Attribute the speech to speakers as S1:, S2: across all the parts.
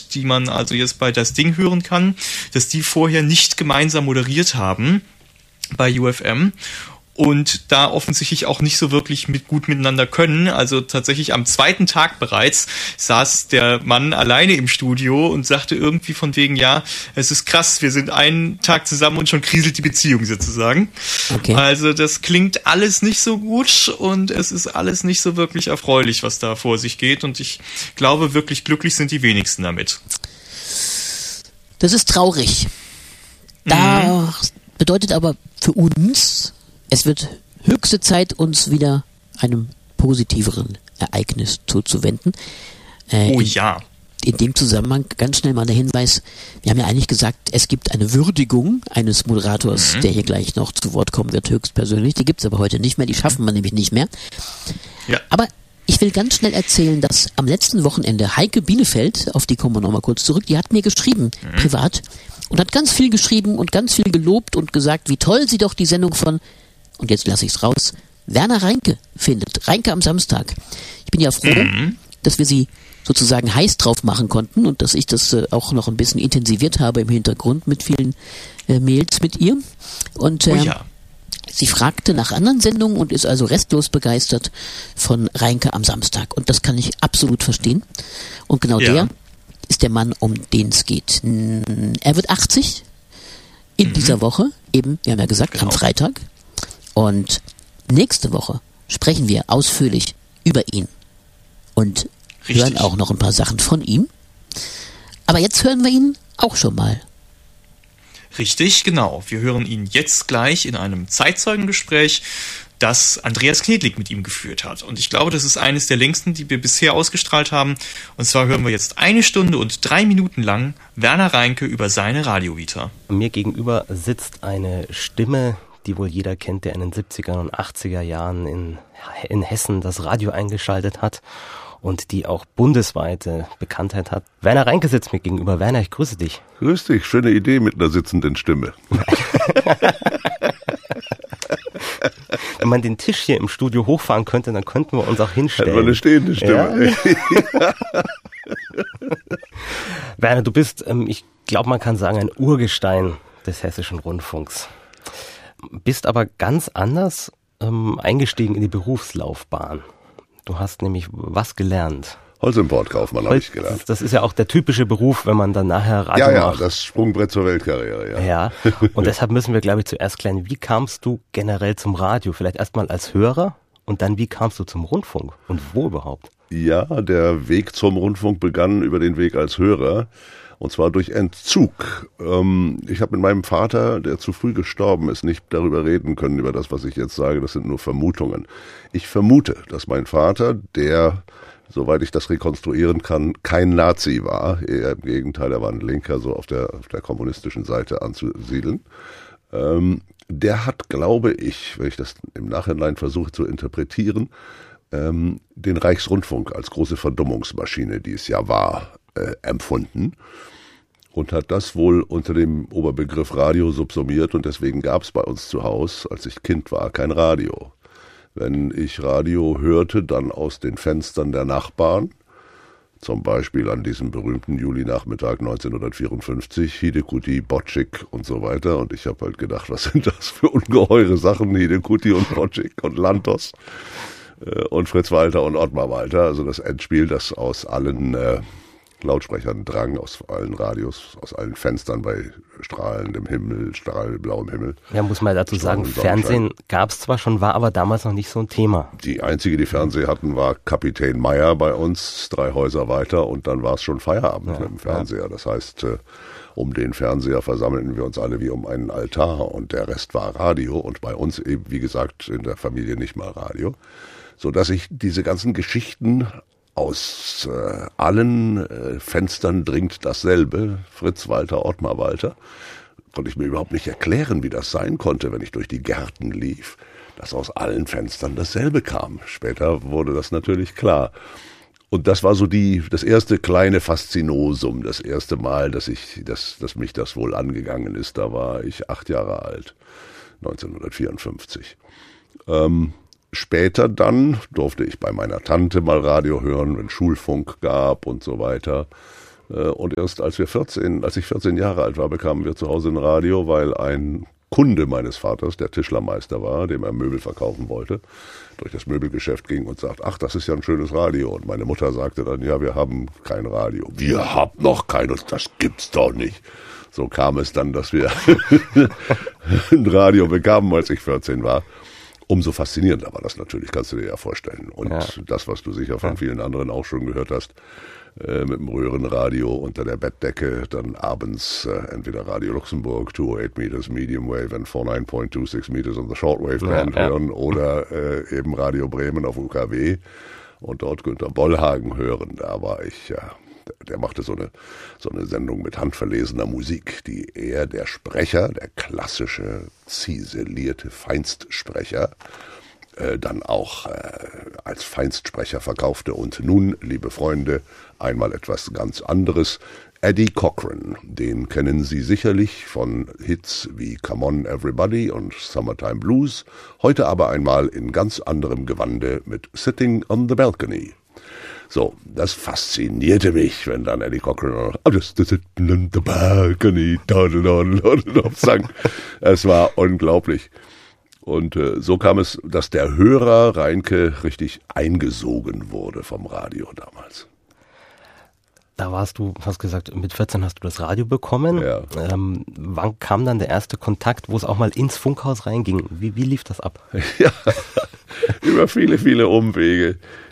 S1: gibt, die man also jetzt bei Das Ding hören kann, dass die vorher nicht gemeinsam moderiert haben bei UFM. Und da offensichtlich auch nicht so wirklich gut miteinander können. Also tatsächlich am zweiten Tag bereits saß der Mann alleine im Studio und sagte irgendwie von wegen, ja, es ist krass, wir sind einen Tag zusammen und schon kriselt die Beziehung sozusagen. Okay. Also das klingt alles nicht so gut und es ist alles nicht so wirklich erfreulich, was da vor sich geht. Und ich glaube, wirklich glücklich sind die wenigsten damit.
S2: Das ist traurig. Da bedeutet aber für uns, es wird höchste Zeit, uns wieder einem positiveren Ereignis zuzuwenden.
S1: Ja.
S2: In dem Zusammenhang ganz schnell mal der Hinweis, wir haben ja eigentlich gesagt, es gibt eine Würdigung eines Moderators, der hier gleich noch zu Wort kommen wird, höchstpersönlich. Die gibt es aber heute nicht mehr, die schaffen wir nämlich nicht mehr. Ja. Aber ich will ganz schnell erzählen, dass am letzten Wochenende Heike Bielefeld, auf die kommen wir nochmal kurz zurück, die hat mir geschrieben, privat, und hat ganz viel geschrieben und ganz viel gelobt und gesagt, wie toll sie doch die Sendung von, und jetzt lasse ich es raus, Werner Reinke findet. Reinke am Samstag. Ich bin ja froh, dass wir sie sozusagen heiß drauf machen konnten und dass ich das auch noch ein bisschen intensiviert habe im Hintergrund mit vielen Mails mit ihr. Und sie fragte nach anderen Sendungen und ist also restlos begeistert von Reinke am Samstag. Und das kann ich absolut verstehen. Und genau der ist der Mann, um den es geht. Er wird 80 in dieser Woche, eben, wir haben ja gesagt, am Freitag. Und nächste Woche sprechen wir ausführlich über ihn und hören auch noch ein paar Sachen von ihm. Aber jetzt hören wir ihn auch schon mal.
S1: Richtig, genau. Wir hören ihn jetzt gleich in einem Zeitzeugengespräch, das Andreas Knedlik mit ihm geführt hat. Und ich glaube, das ist eines der längsten, die wir bisher ausgestrahlt haben. Und zwar hören wir jetzt 1 Stunde und 3 Minuten lang Werner Reinke über seine Radiovita.
S3: Mir gegenüber sitzt eine Stimme, die wohl jeder kennt, der in den 70er und 80er Jahren in Hessen das Radio eingeschaltet hat und die auch bundesweite Bekanntheit hat. Werner Reinke sitzt mir gegenüber. Werner, ich grüße dich.
S4: Grüß dich, schöne Idee mit einer sitzenden Stimme.
S3: Wenn man den Tisch hier im Studio hochfahren könnte, dann könnten wir uns auch hinstellen.
S4: Hätten wir eine stehende Stimme.
S3: Ja? Werner, du bist, ich glaube, man kann sagen, ein Urgestein des Hessischen Rundfunks. Bist aber ganz anders eingestiegen in die Berufslaufbahn. Du hast nämlich was gelernt?
S4: Holzimportkaufmann habe ich gelernt.
S3: Das ist ja auch der typische Beruf, wenn man dann nachher Radio macht.
S4: Ja, das Sprungbrett zur Weltkarriere,
S3: Ja, und deshalb müssen wir, glaube ich, zuerst klären, wie kamst du generell zum Radio? Vielleicht erstmal als Hörer und dann, wie kamst du zum Rundfunk und wo überhaupt?
S4: Ja, der Weg zum Rundfunk begann über den Weg als Hörer. Und zwar durch Entzug. Ich habe mit meinem Vater, der zu früh gestorben ist, nicht darüber reden können, über das, was ich jetzt sage. Das sind nur Vermutungen. Ich vermute, dass mein Vater, der, soweit ich das rekonstruieren kann, kein Nazi war. Eher im Gegenteil, er war ein Linker, so auf der kommunistischen Seite anzusiedeln. Der hat, glaube ich, wenn ich das im Nachhinein versuche zu interpretieren, den Reichsrundfunk als große Verdummungsmaschine, die es ja war, empfunden und hat das wohl unter dem Oberbegriff Radio subsumiert und deswegen gab es bei uns zu Hause, als ich Kind war, kein Radio. Wenn ich Radio hörte, dann aus den Fenstern der Nachbarn, zum Beispiel an diesem berühmten Julinachmittag 1954, Hidekuti, Boček und so weiter, und ich habe halt gedacht, was sind das für ungeheure Sachen, Hidekuti und Boček und Lantos und Fritz Walter und Ottmar Walter, also das Endspiel, das aus allen Lautsprechern drang, aus allen Radios, aus allen Fenstern bei strahlendem Himmel, strahlblauem Himmel.
S3: Ja, muss man dazu sagen, Fernsehen gab es zwar schon, war aber damals noch nicht so ein Thema.
S4: Die einzige, die Fernsehen hatten, war Kapitän Meyer bei uns, 3 Häuser weiter, und dann war es schon Feierabend mit dem Fernseher. Das heißt, um den Fernseher versammelten wir uns alle wie um einen Altar und der Rest war Radio und bei uns eben, wie gesagt, in der Familie nicht mal Radio, sodass ich diese ganzen Geschichten aus allen Fenstern dringt dasselbe, Fritz Walter, Ottmar Walter, konnte ich mir überhaupt nicht erklären, wie das sein konnte, wenn ich durch die Gärten lief, dass aus allen Fenstern dasselbe kam. Später wurde das natürlich klar. Und das war so das erste kleine Faszinosum, das erste Mal, dass mich das wohl angegangen ist. Da war ich 8 Jahre alt, 1954. Später dann durfte ich bei meiner Tante mal Radio hören, wenn Schulfunk gab und so weiter. Und erst als ich 14 Jahre alt war, bekamen wir zu Hause ein Radio, weil ein Kunde meines Vaters, der Tischlermeister war, dem er Möbel verkaufen wollte, durch das Möbelgeschäft ging und sagt, ach, das ist ja ein schönes Radio. Und meine Mutter sagte dann, ja, wir haben kein Radio. Wir haben noch keines, das gibt's doch nicht. So kam es dann, dass wir ein Radio bekamen, als ich 14 war. Umso faszinierender war das natürlich, kannst du dir ja vorstellen. Und das, was du sicher von vielen anderen auch schon gehört hast, mit dem Röhrenradio unter der Bettdecke, dann abends entweder Radio Luxemburg, 208 Meters Medium Wave and 49.26 Meters on the Shortwave Band hören oder eben Radio Bremen auf UKW und dort Günter Bollhagen hören. Da war ich, der machte so eine Sendung mit handverlesener Musik, die er, der Sprecher, der klassische, ziselierte Feinstsprecher, dann auch als Feinstsprecher verkaufte. Und nun, liebe Freunde, einmal etwas ganz anderes. Eddie Cochran, den kennen Sie sicherlich von Hits wie Come On Everybody und Summertime Blues, heute aber einmal in ganz anderem Gewande mit Sitting on the Balcony. So, das faszinierte mich, wenn dann Eddie Cochran Sitting on the Balcony sang. Es war unglaublich. Und so kam es, dass der Hörer Reinke richtig eingesogen wurde vom Radio damals.
S3: Da warst du, hast gesagt, mit 14 hast du das Radio bekommen.
S4: Ja.
S3: Wann kam dann der erste Kontakt, wo es auch mal ins Funkhaus reinging? Wie lief das ab?
S4: Ja, über viele, viele Umwege.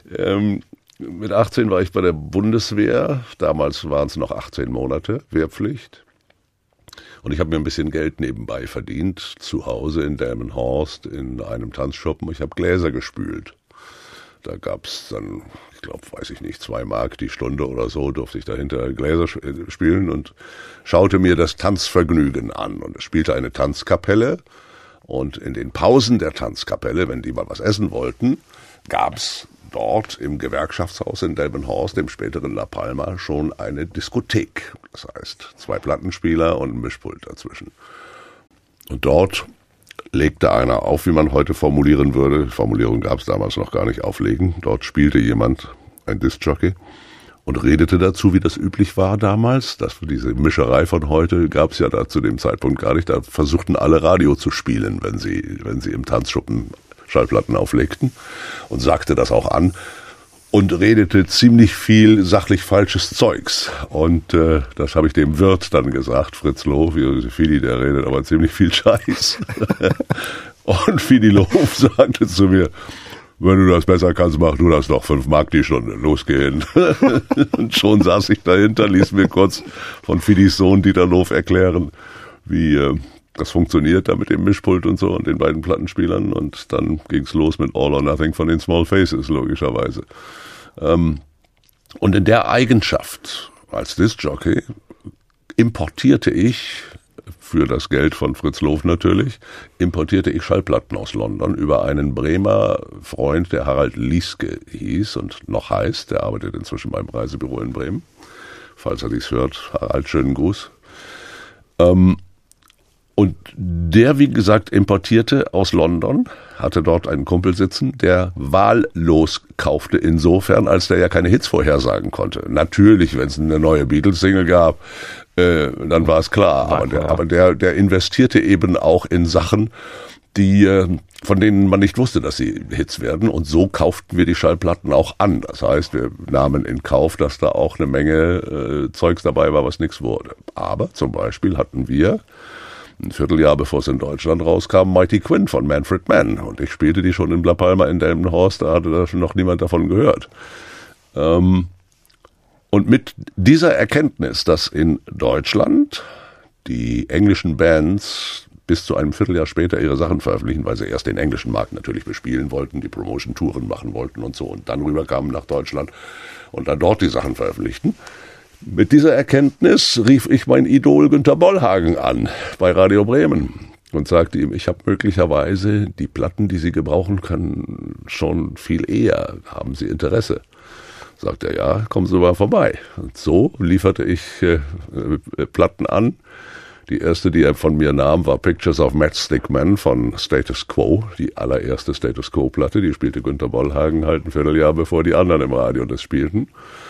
S4: Mit 18 war ich bei der Bundeswehr. Damals waren es noch 18 Monate Wehrpflicht. Und ich habe mir ein bisschen Geld nebenbei verdient, zu Hause in Delmenhorst in einem Tanzschuppen. Ich habe Gläser gespült. Da gab's dann, ich glaube, 2 Mark die Stunde oder so, durfte ich dahinter Gläser spielen und schaute mir das Tanzvergnügen an. Und es spielte eine Tanzkapelle. Und in den Pausen der Tanzkapelle, wenn die mal was essen wollten, gab's dort im Gewerkschaftshaus in Delmenhorst, dem späteren La Palma, schon eine Diskothek. Das heißt, 2 Plattenspieler und ein Mischpult dazwischen. Und dort legte einer auf, wie man heute formulieren würde. Formulierung gab es damals noch gar nicht, auflegen. Dort spielte jemand, ein Diskjockey, und redete dazu, wie das üblich war damals. Diese Mischerei von heute gab es ja da zu dem Zeitpunkt gar nicht. Da versuchten alle Radio zu spielen, wenn sie im Tanzschuppen Schallplatten auflegten, und sagte das auch an und redete ziemlich viel sachlich falsches Zeugs. Und das habe ich dem Wirt dann gesagt, Fritz Loh, Fidi, der redet aber ziemlich viel Scheiß. Und Fidi Loh sagte zu mir, wenn du das besser kannst, mach du das doch, 5 Mark die Stunde, losgehen. Und schon saß ich dahinter, ließ mir kurz von Fidis Sohn Dieter Loh erklären, wie das funktioniert da mit dem Mischpult und so und den beiden Plattenspielern, und dann ging's los mit All or Nothing von den Small Faces, logischerweise. Und in der Eigenschaft als Diskjockey importierte ich, für das Geld von Fritz Loh natürlich, Schallplatten aus London über einen Bremer Freund, der Harald Lieske hieß und noch heißt, der arbeitet inzwischen beim Reisebüro in Bremen. Falls er dies hört, Harald, schönen Gruß. Und der, wie gesagt, importierte aus London, hatte dort einen Kumpel sitzen, der wahllos kaufte insofern, als der ja keine Hits vorhersagen konnte. Natürlich, wenn es eine neue Beatles-Single gab, dann war es klar. Aber der investierte eben auch in Sachen, von denen man nicht wusste, dass sie Hits werden. Und so kauften wir die Schallplatten auch an. Das heißt, wir nahmen in Kauf, dass da auch eine Menge Zeugs dabei war, was nichts wurde. Aber zum Beispiel hatten wir ein Vierteljahr bevor es in Deutschland rauskam, Mighty Quinn von Manfred Mann. Und ich spielte die schon in La Palma in Delmenhorst, da hatte da schon noch niemand davon gehört. Und mit dieser Erkenntnis, dass in Deutschland die englischen Bands bis zu einem Vierteljahr später ihre Sachen veröffentlichen, weil sie erst den englischen Markt natürlich bespielen wollten, die Promotion-Touren machen wollten und so, und dann rüberkamen nach Deutschland und dann dort die Sachen veröffentlichten. Mit dieser Erkenntnis rief ich mein Idol Günter Bollhagen an bei Radio Bremen und sagte ihm, ich habe möglicherweise die Platten, die Sie gebrauchen können, schon viel eher. Haben Sie Interesse? Sagt er, ja, kommen Sie mal vorbei. Und so lieferte ich Platten an. Die erste, die er von mir nahm, war Pictures of Matchstick Man von Status Quo, die allererste Status Quo-Platte. Die spielte Günter Bollhagen halt ein Vierteljahr, bevor die anderen im Radio das spielten.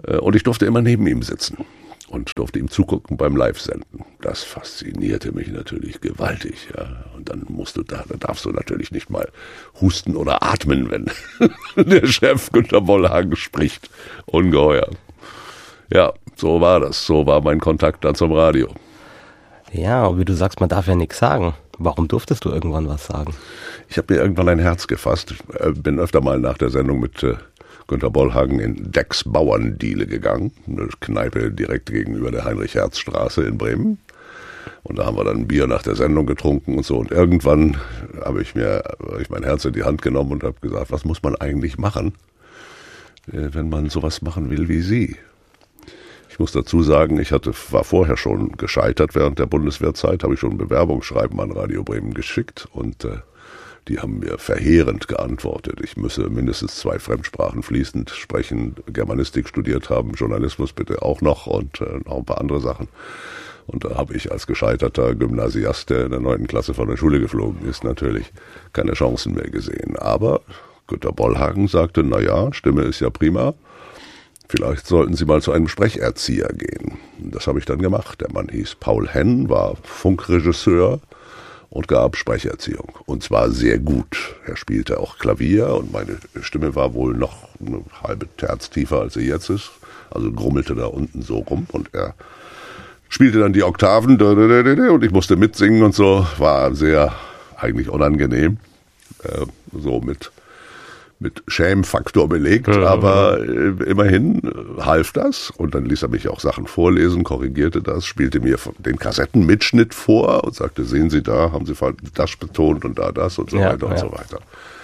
S4: Und ich durfte immer neben ihm sitzen und durfte ihm zugucken beim Live-Senden. Das faszinierte mich natürlich gewaltig. Ja. Und dann da darfst du natürlich nicht mal husten oder atmen, wenn der Chef Günter Bollhagen spricht. Ungeheuer. Ja, so war das. So war mein Kontakt dann zum Radio.
S3: Ja, und wie du sagst, man darf ja nichts sagen. Warum durftest du irgendwann was sagen?
S4: Ich habe mir irgendwann ein Herz gefasst. Ich bin öfter mal nach der Sendung mit Günter Bollhagen in Decks Bauerndiele gegangen. Eine Kneipe direkt gegenüber der Heinrich-Herz-Straße in Bremen. Und da haben wir dann ein Bier nach der Sendung getrunken und so. Und irgendwann habe ich mein Herz in die Hand genommen und habe gesagt, was muss man eigentlich machen, wenn man sowas machen will wie Sie? Ich muss dazu sagen, war vorher schon gescheitert während der Bundeswehrzeit, habe ich schon ein Bewerbungsschreiben an Radio Bremen geschickt und die haben mir verheerend geantwortet. Ich müsse mindestens 2 Fremdsprachen fließend sprechen, Germanistik studiert haben, Journalismus bitte auch noch und noch ein paar andere Sachen. Und da habe ich als gescheiterter Gymnasiast, der in der 9. Klasse von der Schule geflogen ist, natürlich keine Chancen mehr gesehen. Aber Günter Bollhagen sagte, na ja, Stimme ist ja prima. Vielleicht sollten Sie mal zu einem Sprecherzieher gehen. Das habe ich dann gemacht. Der Mann hieß Paul Henn, war Funkregisseur und gab Sprecherziehung. Und zwar sehr gut. Er spielte auch Klavier und meine Stimme war wohl noch eine halbe Terz tiefer, als sie jetzt ist. Also grummelte da unten so rum und er spielte dann die Oktaven und ich musste mitsingen und so. War sehr eigentlich unangenehm. So mit Schämfaktor belegt, aber immerhin half das und dann ließ er mich auch Sachen vorlesen, korrigierte das, spielte mir den Kassettenmitschnitt vor und sagte, sehen Sie da, haben Sie das betont und da das und so weiter und so weiter.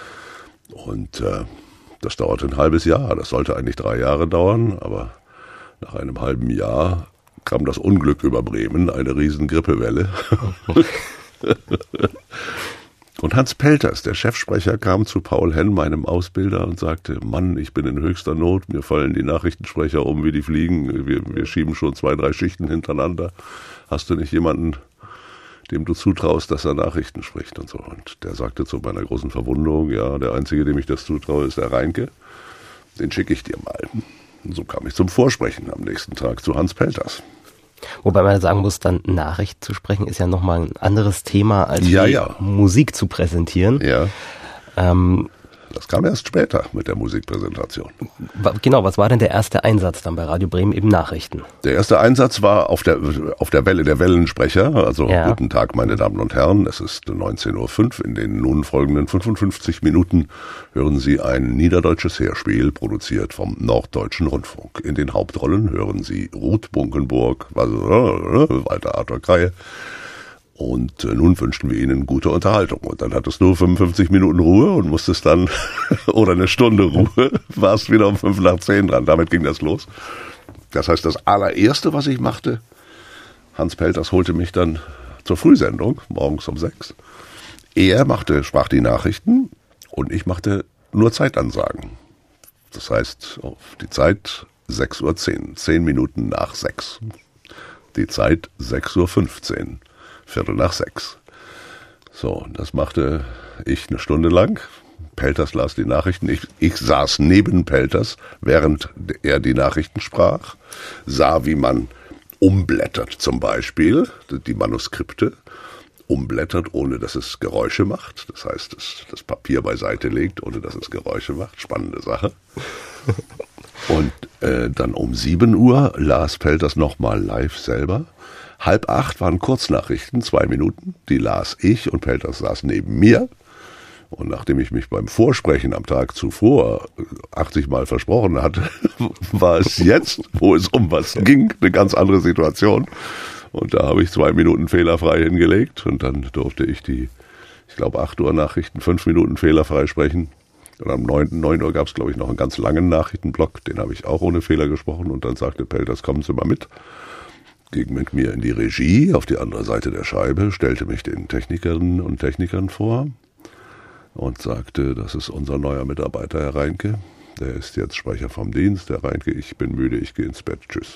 S4: Und das dauerte ein halbes Jahr, das sollte eigentlich 3 Jahre dauern, aber nach einem halben Jahr kam das Unglück über Bremen, eine riesen Grippewelle. Und Hans Pelters, der Chefsprecher, kam zu Paul Henn, meinem Ausbilder, und sagte, Mann, ich bin in höchster Not, mir fallen die Nachrichtensprecher um wie die Fliegen, wir schieben schon 2, 3 Schichten hintereinander. Hast du nicht jemanden, dem du zutraust, dass er Nachrichten spricht und so? Und der sagte zu meiner großen Verwunderung, ja, der Einzige, dem ich das zutraue, ist der Reinke, den schicke ich dir mal. Und so kam ich zum Vorsprechen am nächsten Tag zu Hans Pelters.
S3: Wobei man sagen muss, dann Nachricht zu sprechen ist ja nochmal ein anderes Thema, als Musik zu präsentieren.
S4: Ja. Das kam erst später mit der Musikpräsentation.
S3: Genau, was war denn der erste Einsatz dann bei Radio Bremen, eben Nachrichten?
S4: Der erste Einsatz war auf der Welle der Wellensprecher, also Guten Tag, meine Damen und Herren, es ist 19:05 Uhr. In den nun folgenden 55 Minuten hören Sie ein niederdeutsches Hörspiel, produziert vom Norddeutschen Rundfunk. In den Hauptrollen hören Sie Ruth Bunkenburg, Walter Arthur Kreie. Und nun wünschten wir Ihnen gute Unterhaltung. Und dann hattest du 55 Minuten Ruhe und musstest dann, oder eine Stunde Ruhe, warst wieder um 5 nach 10 dran. Damit ging das los. Das heißt, das allererste, was ich machte, Hans Pelters holte mich dann zur Frühsendung, morgens um 6. Er sprach die Nachrichten und ich machte nur Zeitansagen. Das heißt, auf die Zeit 6:10 Uhr, 10 Minuten nach 6. Die Zeit 6:15 Uhr. 5:45. So, das machte ich eine Stunde lang. Pelters las die Nachrichten. Ich saß neben Pelters, während er die Nachrichten sprach, sah, wie man umblättert zum Beispiel, die Manuskripte umblättert, ohne dass es Geräusche macht. Das heißt, das Papier beiseite legt, ohne dass es Geräusche macht. Spannende Sache. Und dann um 7 Uhr las Pelters nochmal live selber. 7:30 waren Kurznachrichten, 2 Minuten, die las ich und Pelters saß neben mir. Und nachdem ich mich beim Vorsprechen am Tag zuvor 80 Mal versprochen hatte, war es jetzt, wo es um was ging, eine ganz andere Situation. Und da habe ich 2 Minuten fehlerfrei hingelegt und dann durfte ich die, ich glaube 8 Uhr Nachrichten 5 Minuten fehlerfrei sprechen. Und am 9 Uhr gab es, glaube ich, noch einen ganz langen Nachrichtenblock, den habe ich auch ohne Fehler gesprochen. Und dann sagte Pelters, kommen Sie mal mit. Ging mit mir in die Regie, auf die andere Seite der Scheibe, stellte mich den Technikerinnen und Technikern vor und sagte, das ist unser neuer Mitarbeiter, Herr Reinke. Der ist jetzt Sprecher vom Dienst. Herr Reinke, ich bin müde, ich gehe ins Bett. Tschüss.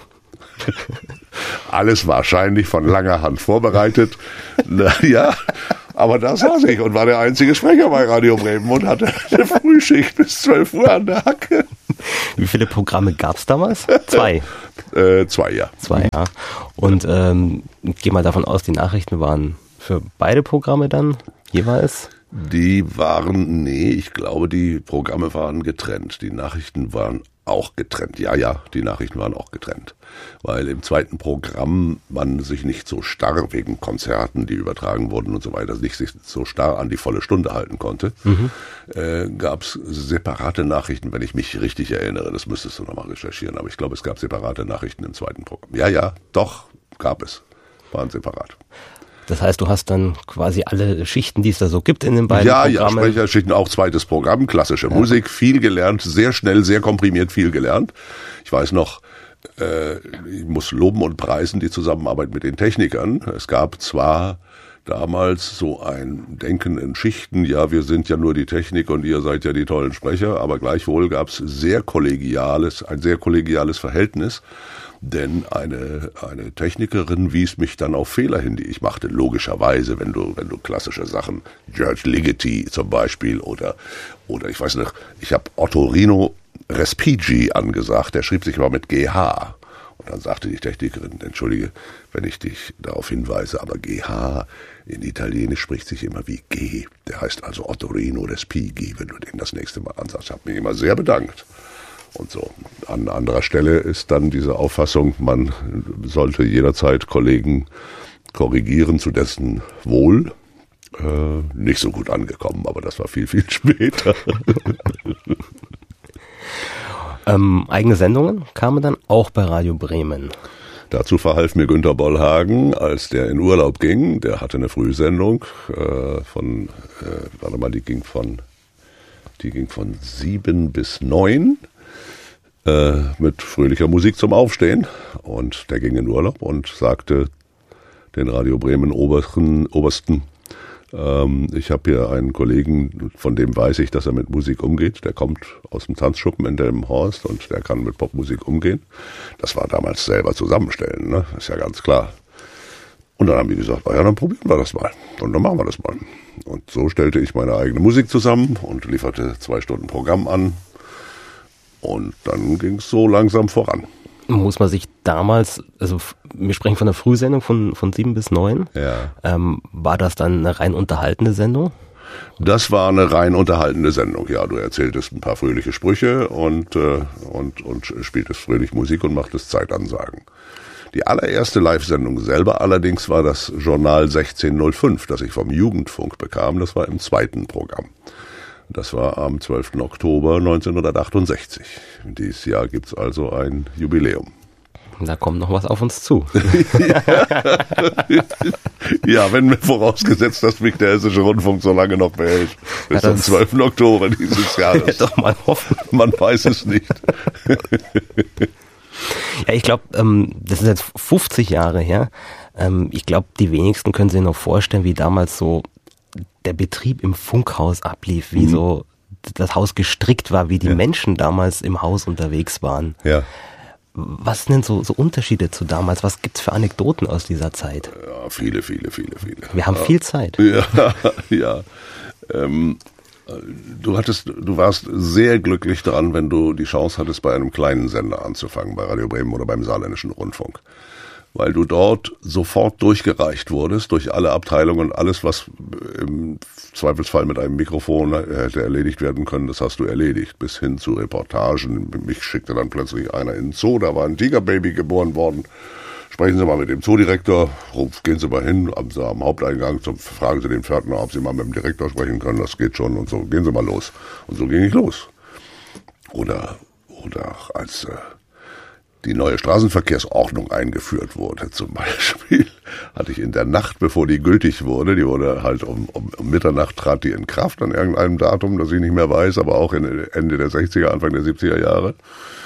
S4: Alles wahrscheinlich von langer Hand vorbereitet. Ja, aber da saß ich und war der einzige Sprecher bei Radio Bremen und hatte eine Frühschicht bis 12 Uhr an der Hacke.
S3: Wie viele Programme gab es damals? 2.
S4: 2, ja.
S3: 2, ja. Und geh mal davon aus, die Nachrichten waren für beide Programme dann jeweils?
S4: Ich glaube, die Programme waren getrennt. Die Nachrichten waren auch getrennt. Ja, die Nachrichten waren auch getrennt. Weil im zweiten Programm man sich nicht so starr wegen Konzerten, die übertragen wurden und so weiter, nicht sich so starr an die volle Stunde halten konnte, gab es separate Nachrichten, wenn ich mich richtig erinnere. Das müsstest du nochmal recherchieren. Aber ich glaube, es gab separate Nachrichten im zweiten Programm. Ja, doch, gab es. Waren separat.
S3: Das heißt, du hast dann quasi alle Schichten, die es da so gibt in den beiden Programmen.
S4: Ja, Sprecherschichten, auch zweites Programm, klassische Musik, viel gelernt, sehr schnell, sehr komprimiert viel gelernt. Ich weiß noch, ich muss loben und preisen die Zusammenarbeit mit den Technikern. Es gab zwar damals so ein Denken in Schichten, ja, wir sind ja nur die Technik und ihr seid ja die tollen Sprecher, aber gleichwohl gab es ein sehr kollegiales Verhältnis. Denn eine Technikerin wies mich dann auf Fehler hin, die ich machte, logischerweise, wenn du klassische Sachen, George Ligeti zum Beispiel, oder ich weiß nicht, ich habe Ottorino Respighi angesagt, der schrieb sich aber mit GH. Und dann sagte die Technikerin, entschuldige, wenn ich dich darauf hinweise, aber GH in Italienisch spricht sich immer wie G. Der heißt also Ottorino Respighi, wenn du den das nächste Mal ansagst. Ich habe mich immer sehr bedankt. Und so. An anderer Stelle ist dann diese Auffassung, man sollte jederzeit Kollegen korrigieren, zu dessen Wohl, nicht so gut angekommen, aber das war viel, viel später.
S3: Eigene Sendungen kamen dann auch bei Radio Bremen.
S4: Dazu verhalf mir Günter Bollhagen, als der in Urlaub ging. Der hatte eine Frühsendung die ging von 7 bis 9. Mit fröhlicher Musik zum Aufstehen, und der ging in Urlaub und sagte den Radio Bremen Obersten, ich habe hier einen Kollegen, von dem weiß ich, dass er mit Musik umgeht, der kommt aus dem Tanzschuppen in Delmenhorst und der kann mit Popmusik umgehen. Das war damals selber zusammenstellen, ne? Ist ja ganz klar. Und dann haben die gesagt, ja, dann probieren wir das mal und dann machen wir das mal. Und so stellte ich meine eigene Musik zusammen und lieferte 2 Stunden Programm an. Und dann ging es so langsam voran.
S3: Muss man sich damals, also wir sprechen von der Frühsendung von 7 bis 9.
S4: Ja.
S3: War das dann eine rein unterhaltende Sendung?
S4: Das war eine rein unterhaltende Sendung, ja. Du erzähltest ein paar fröhliche Sprüche und spieltest fröhlich Musik und machtest Zeitansagen. Die allererste Live-Sendung selber allerdings war das Journal 1605, das ich vom Jugendfunk bekam. Das war im zweiten Programm. Das war am 12. Oktober 1968. Dieses Jahr gibt's also ein Jubiläum.
S3: Da kommt noch was auf uns zu.
S4: Ja, wenn wir vorausgesetzt, dass mich der Hessische Rundfunk so lange noch behält. Bis zum 12. Oktober dieses Jahres.
S3: Doch mal hoffen.
S4: Man weiß es nicht.
S3: Ja, ich glaube, das ist jetzt 50 Jahre her. Ich glaube, die wenigsten können sich noch vorstellen, wie damals so der Betrieb im Funkhaus ablief, wie so das Haus gestrickt war, wie die Menschen damals im Haus unterwegs waren.
S4: Ja.
S3: Was sind denn so Unterschiede zu damals? Was gibt's für Anekdoten aus dieser Zeit?
S4: Ja, viele.
S3: Wir haben viel Zeit.
S4: Ja. Du warst sehr glücklich dran, wenn du die Chance hattest, bei einem kleinen Sender anzufangen, bei Radio Bremen oder beim Saarländischen Rundfunk. Weil du dort sofort durchgereicht wurdest durch alle Abteilungen und alles, was im Zweifelsfall mit einem Mikrofon hätte erledigt werden können, das hast du erledigt, bis hin zu Reportagen. Mich schickte dann plötzlich einer in den Zoo, da war ein Tigerbaby geboren worden. Sprechen Sie mal mit dem Zoodirektor, gehen Sie mal hin, am Haupteingang, fragen Sie den Pförtner, ob Sie mal mit dem Direktor sprechen können, das geht schon und so, gehen Sie mal los. Und so ging ich los. Oder als die neue Straßenverkehrsordnung eingeführt wurde, zum Beispiel, hatte ich in der Nacht, bevor die gültig wurde, die wurde halt um Mitternacht trat die in Kraft an irgendeinem Datum, das ich nicht mehr weiß, aber auch Ende der 60er, Anfang der 70er Jahre.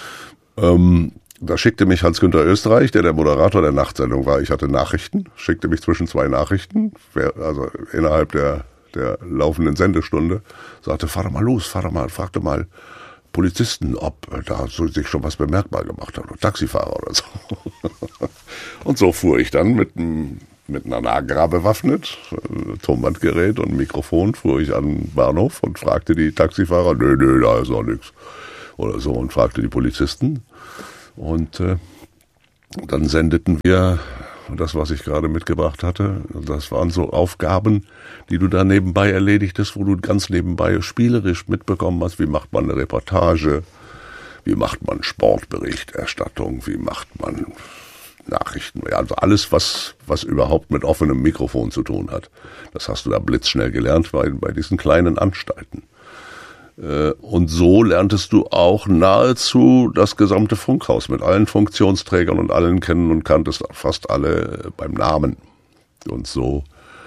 S4: Da schickte mich Hans-Günther Österreich, der Moderator der Nachtsendung war. Ich hatte Nachrichten, schickte mich zwischen 2 Nachrichten, also innerhalb der laufenden Sendestunde, sagte, fahr doch mal los, fragte mal Polizisten, ob da sich schon was bemerkbar gemacht hat, oder Taxifahrer oder so. Und so fuhr ich dann mit einer Nagra bewaffnet, Tonbandgerät und Mikrofon, fuhr ich an den Bahnhof und fragte die Taxifahrer, nö, da ist noch nichts. oder so und fragte die Polizisten. Und dann sendeten wir das, was ich gerade mitgebracht hatte. Das waren so Aufgaben, die du da nebenbei erledigtest, wo du ganz nebenbei spielerisch mitbekommen hast, wie macht man eine Reportage, wie macht man Sportberichterstattung, wie macht man Nachrichten, also alles, was überhaupt mit offenem Mikrofon zu tun hat. Das hast du da blitzschnell gelernt bei diesen kleinen Anstalten. Und so lerntest du auch nahezu das gesamte Funkhaus mit allen Funktionsträgern und allen kennen und kanntest fast alle beim Namen. Und so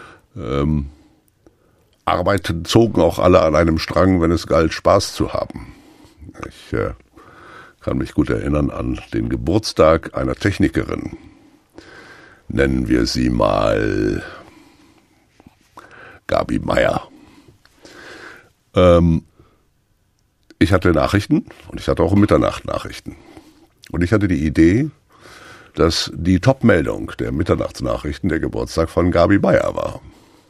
S4: zogen auch alle an einem Strang, wenn es galt, Spaß zu haben. Ich kann mich gut erinnern an den Geburtstag einer Technikerin. Nennen wir sie mal Gabi Meier. Ich hatte Nachrichten und ich hatte auch um Mitternacht Nachrichten. Und ich hatte die Idee, dass die Top-Meldung der Mitternachtsnachrichten der Geburtstag von Gabi Meier war.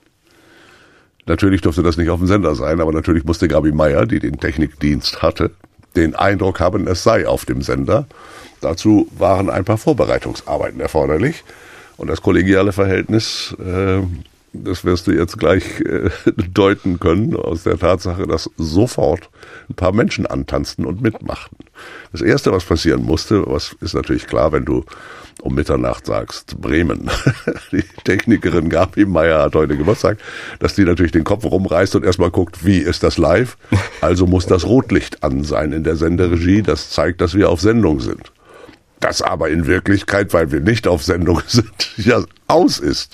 S4: Natürlich durfte das nicht auf dem Sender sein, aber natürlich musste Gabi Meier, die den Technikdienst hatte, den Eindruck haben, es sei auf dem Sender. Dazu waren ein paar Vorbereitungsarbeiten erforderlich. Und das kollegiale Verhältnis, das wirst du jetzt gleich deuten können, aus der Tatsache, dass sofort ein paar Menschen antanzten und mitmachten. Das Erste, was passieren musste, was ist natürlich klar, wenn du um Mitternacht sagst, Bremen, die Technikerin Gabi Meier hat heute Geburtstag, dass die natürlich den Kopf rumreißt und erstmal guckt, wie ist das live? Also muss das Rotlicht an sein in der Senderegie, das zeigt, dass wir auf Sendung sind. Das aber in Wirklichkeit, weil wir nicht auf Sendung sind, ja aus ist.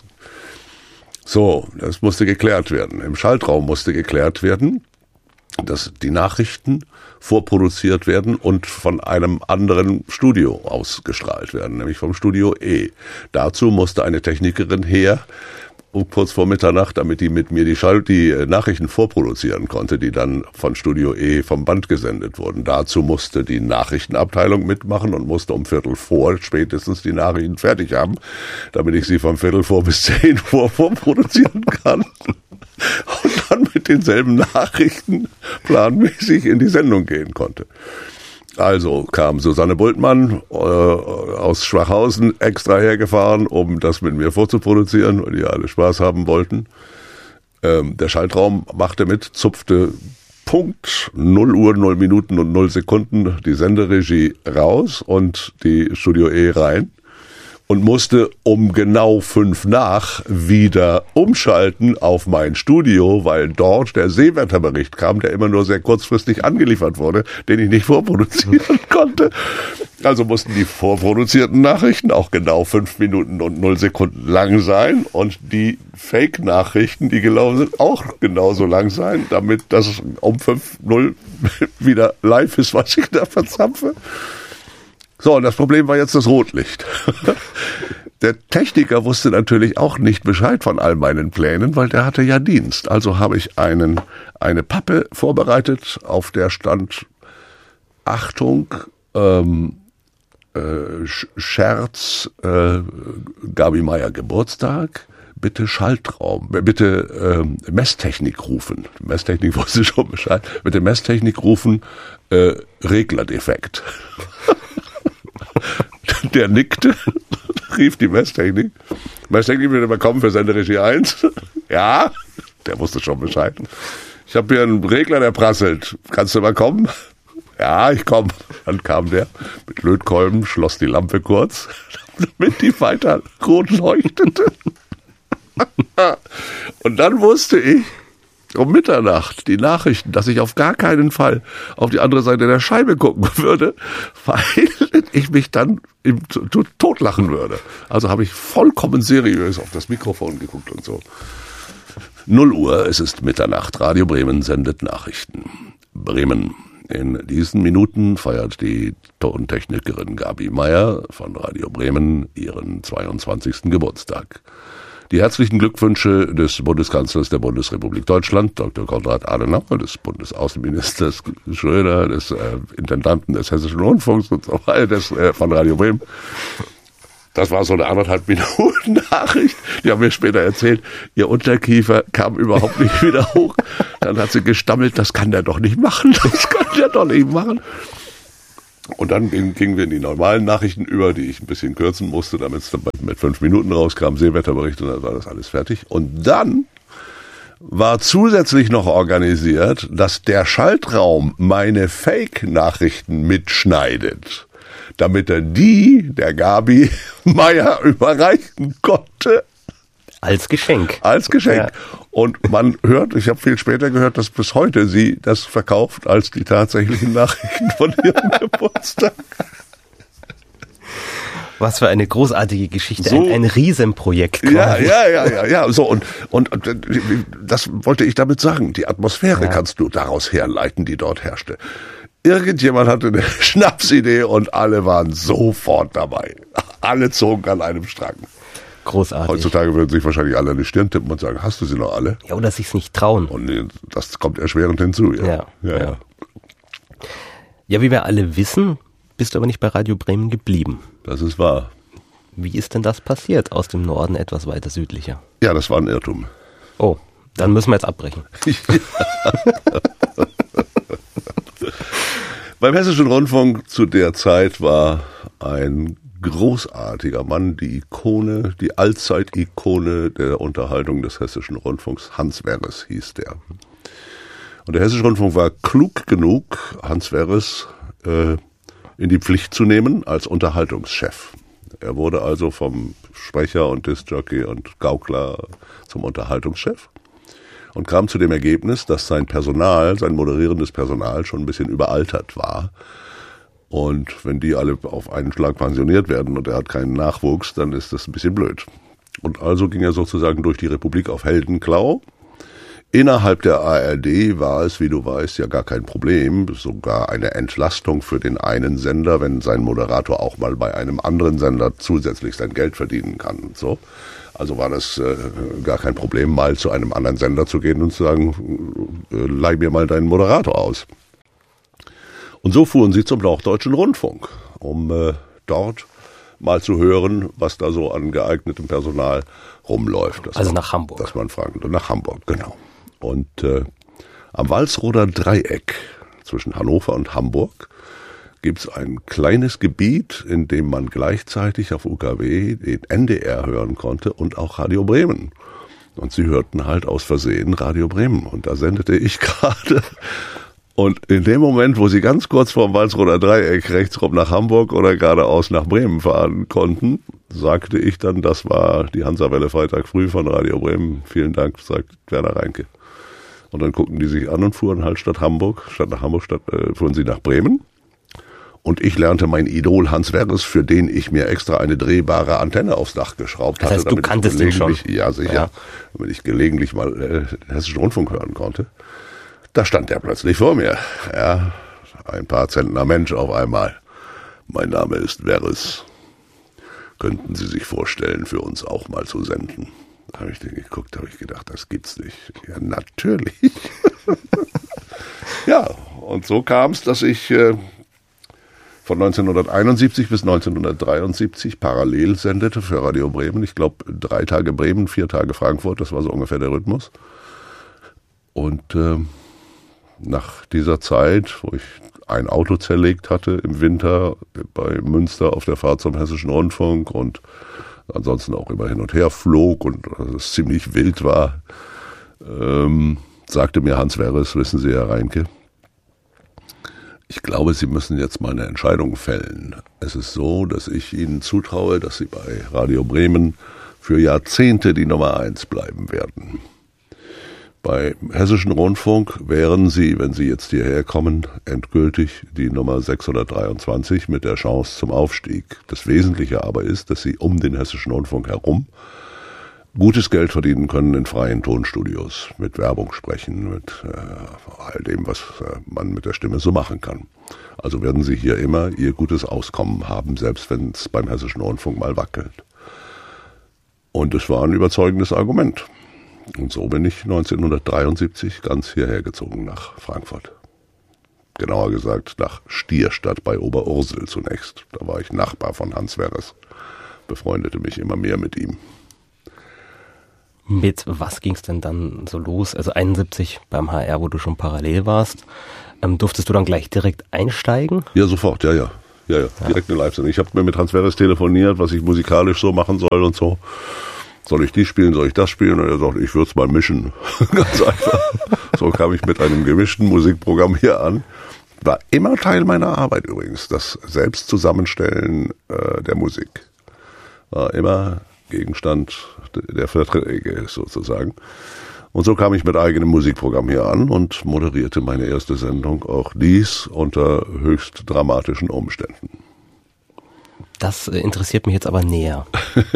S4: So, das musste geklärt werden. Im Schaltraum musste geklärt werden, dass die Nachrichten vorproduziert werden und von einem anderen Studio ausgestrahlt werden, nämlich vom Studio E. Dazu musste eine Technikerin her, kurz vor Mitternacht, damit die mit mir die Nachrichten vorproduzieren konnte, die dann von Studio E vom Band gesendet wurden. Dazu musste die Nachrichtenabteilung mitmachen und musste um 11:15 spätestens die Nachrichten fertig haben, damit ich sie von 11:15 bis 10:00 vorproduzieren kann. Und dann mit denselben Nachrichten planmäßig in die Sendung gehen konnte. Also kam Susanne Bultmann aus Schwachhausen extra hergefahren, um das mit mir vorzuproduzieren, weil die alle Spaß haben wollten. Der Schaltraum machte mit, zupfte Punkt 0 Uhr, 0 Minuten und 0 Sekunden die Senderegie raus und die Studio E rein. Und musste um genau 5 nach wieder umschalten auf mein Studio, weil dort der Seewetterbericht kam, der immer nur sehr kurzfristig angeliefert wurde, den ich nicht vorproduzieren konnte. Also mussten die vorproduzierten Nachrichten auch genau 5 Minuten und 0 Sekunden lang sein und die Fake-Nachrichten, die gelaufen sind, auch genauso lang sein, damit das um 5:0 wieder live ist, was ich da verzapfe. So, und das Problem war jetzt das Rotlicht. Der Techniker wusste natürlich auch nicht Bescheid von all meinen Plänen, weil der hatte ja Dienst. Also habe ich eine Pappe vorbereitet, auf der stand, Achtung, Scherz, Gabi Meier Geburtstag, bitte Schaltraum, bitte Messtechnik rufen. Messtechnik wusste schon Bescheid. Bitte Messtechnik rufen, Reglerdefekt. Der nickte, rief die Messtechnik. Messtechnik will mal kommen für Senderegie 1. Ja, der wusste schon Bescheid. Ich habe hier einen Regler, der prasselt. Kannst du mal kommen? Ja, ich komme. Dann kam der mit Lötkolben, schloss die Lampe kurz, damit die weiter rot leuchtete. Und dann wusste ich um Mitternacht die Nachrichten, dass ich auf gar keinen Fall auf die andere Seite der Scheibe gucken würde, weil ich mich dann totlachen würde. Also habe ich vollkommen seriös auf das Mikrofon geguckt und so. 0 Uhr, es ist Mitternacht. Radio Bremen sendet Nachrichten. Bremen. In diesen Minuten feiert die Tontechnikerin Gabi Meier von Radio Bremen ihren 22. Geburtstag. Die herzlichen Glückwünsche des Bundeskanzlers der Bundesrepublik Deutschland, Dr. Konrad Adenauer, des Bundesaußenministers Schröder, des Intendanten des Hessischen Rundfunks und so weiter, von Radio Bremen. Das war so eine 1,5 Minuten Nachricht. Die haben mir später erzählt, ihr Unterkiefer kam überhaupt nicht wieder hoch. Dann hat sie gestammelt, das kann der doch nicht machen, das kann der doch nicht machen. Und dann gingen wir in die normalen Nachrichten über, die ich ein bisschen kürzen musste, damit es mit 5 Minuten rauskam, Seewetterbericht, und dann war das alles fertig. Und dann war zusätzlich noch organisiert, dass der Schaltraum meine Fake-Nachrichten mitschneidet, damit er die der Gabi Meier überreichen konnte.
S3: Als Geschenk.
S4: Als Geschenk.
S3: Ja.
S4: Und man hört, ich habe viel später gehört, dass bis heute sie das verkauft als die tatsächlichen Nachrichten von ihrem Geburtstag.
S3: Was für eine großartige Geschichte,
S4: So,
S3: ein Riesenprojekt.
S4: Ja. So, und das wollte ich damit sagen. Die Atmosphäre kannst du daraus herleiten, die dort herrschte. Irgendjemand hatte eine Schnapsidee und alle waren sofort dabei. Alle zogen an einem Strang.
S3: Großartig.
S4: Heutzutage würden sich wahrscheinlich alle an die Stirn tippen und sagen, hast du sie noch alle?
S3: Ja, oder sich's nicht trauen.
S4: Und das kommt erschwerend hinzu.
S3: Ja. Ja, wie wir alle wissen, bist du aber nicht bei Radio Bremen geblieben.
S4: Das ist wahr.
S3: Wie ist denn das passiert, aus dem Norden etwas weiter südlicher?
S4: Ja, das war ein Irrtum.
S3: Oh, dann müssen wir jetzt abbrechen.
S4: Beim Hessischen Rundfunk zu der Zeit war ein großartiger Mann, die Ikone, die Allzeit-Ikone der Unterhaltung des Hessischen Rundfunks. Hans Werres hieß der. Und der Hessische Rundfunk war klug genug, Hans Werres in die Pflicht zu nehmen als Unterhaltungschef. Er wurde also vom Sprecher und Diskjockey und Gaukler zum Unterhaltungschef und kam zu dem Ergebnis, dass sein Personal, sein moderierendes Personal schon ein bisschen überaltert war. Und wenn die alle auf einen Schlag pensioniert werden und er hat keinen Nachwuchs, dann ist das ein bisschen blöd. Und also ging er sozusagen durch die Republik auf Heldenklau. Innerhalb der ARD war es, wie du weißt, ja gar kein Problem, sogar eine Entlastung für den einen Sender, wenn sein Moderator auch mal bei einem anderen Sender zusätzlich sein Geld verdienen kann und so. Also war das gar kein Problem, mal zu einem anderen Sender zu gehen und zu sagen, leih mir mal deinen Moderator aus. Und so fuhren sie zum Norddeutschen Rundfunk, um dort mal zu hören, was da so an geeignetem Personal rumläuft.
S3: Also nach Hamburg.
S4: Dass man fragt. Und nach Hamburg, genau. Und am Walsroder Dreieck zwischen Hannover und Hamburg gibt es ein kleines Gebiet, in dem man gleichzeitig auf UKW den NDR hören konnte und auch Radio Bremen. Und sie hörten halt aus Versehen Radio Bremen. Und da sendete ich gerade. Und in dem Moment, wo sie ganz kurz vor dem Walsroder Dreieck rechtsrum nach Hamburg oder geradeaus nach Bremen fahren konnten, sagte ich dann, das war die Hansa-Welle Freitag früh von Radio Bremen. Vielen Dank, sagt Werner Reinke. Und dann guckten die sich an und fuhren halt statt nach Hamburg fuhren sie nach Bremen. Und ich lernte mein Idol Hans Werres, für den ich mir extra eine drehbare Antenne aufs Dach geschraubt hatte.
S3: Das heißt, du kanntest ihn schon?
S4: Ja, sicher. Ja. Damit ich gelegentlich mal den Hessischen Rundfunk hören konnte. Da stand er plötzlich vor mir. Ja, ein paar Zentner Mensch auf einmal. Mein Name ist Werres. Könnten Sie sich vorstellen, für uns auch mal zu senden? Da habe ich den geguckt, habe ich gedacht, das gibt's nicht. Ja, natürlich. Ja, und so kam es, dass ich von 1971 bis 1973 parallel sendete für Radio Bremen. Ich glaube, 3 Tage Bremen, 4 Tage Frankfurt, das war so ungefähr der Rhythmus. Und nach dieser Zeit, wo ich ein Auto zerlegt hatte im Winter bei Münster auf der Fahrt zum Hessischen Rundfunk und ansonsten auch immer hin und her flog und es ziemlich wild war, sagte mir Hans Werres, wissen Sie, Herr Reinke, ich glaube, Sie müssen jetzt mal eine Entscheidung fällen. Es ist so, dass ich Ihnen zutraue, dass Sie bei Radio Bremen für Jahrzehnte die Nummer 1 bleiben werden. Bei Hessischen Rundfunk wären Sie, wenn Sie jetzt hierher kommen, endgültig die Nummer 623 mit der Chance zum Aufstieg. Das Wesentliche aber ist, dass Sie um den Hessischen Rundfunk herum gutes Geld verdienen können in freien Tonstudios, mit Werbung sprechen, mit all dem, was man mit der Stimme so machen kann. Also werden Sie hier immer Ihr gutes Auskommen haben, selbst wenn es beim Hessischen Rundfunk mal wackelt. Und es war ein überzeugendes Argument. Und so bin ich 1973 ganz hierher gezogen nach Frankfurt. Genauer gesagt nach Stierstadt bei Oberursel zunächst. Da war ich Nachbar von Hans Werres, befreundete mich immer mehr mit ihm.
S3: Mit was ging es denn dann so los? Also 71 beim HR, wo du schon parallel warst. Durftest du dann gleich direkt einsteigen?
S4: Ja, sofort, ja. Direkt eine Live-Sendung. Ich habe mir mit Transveres telefoniert, was ich musikalisch so machen soll und so. Soll ich die spielen, soll ich das spielen? Und er sagt, ich würde es mal mischen. Ganz einfach. So kam ich mit einem gemischten Musikprogramm hier an. War immer Teil meiner Arbeit übrigens. Das Selbstzusammenstellen der Musik war immer Gegenstand der Verträge sozusagen. Und so kam ich mit eigenem Musikprogramm hier an und moderierte meine erste Sendung, auch dies unter höchst dramatischen Umständen.
S3: Das interessiert mich jetzt aber näher.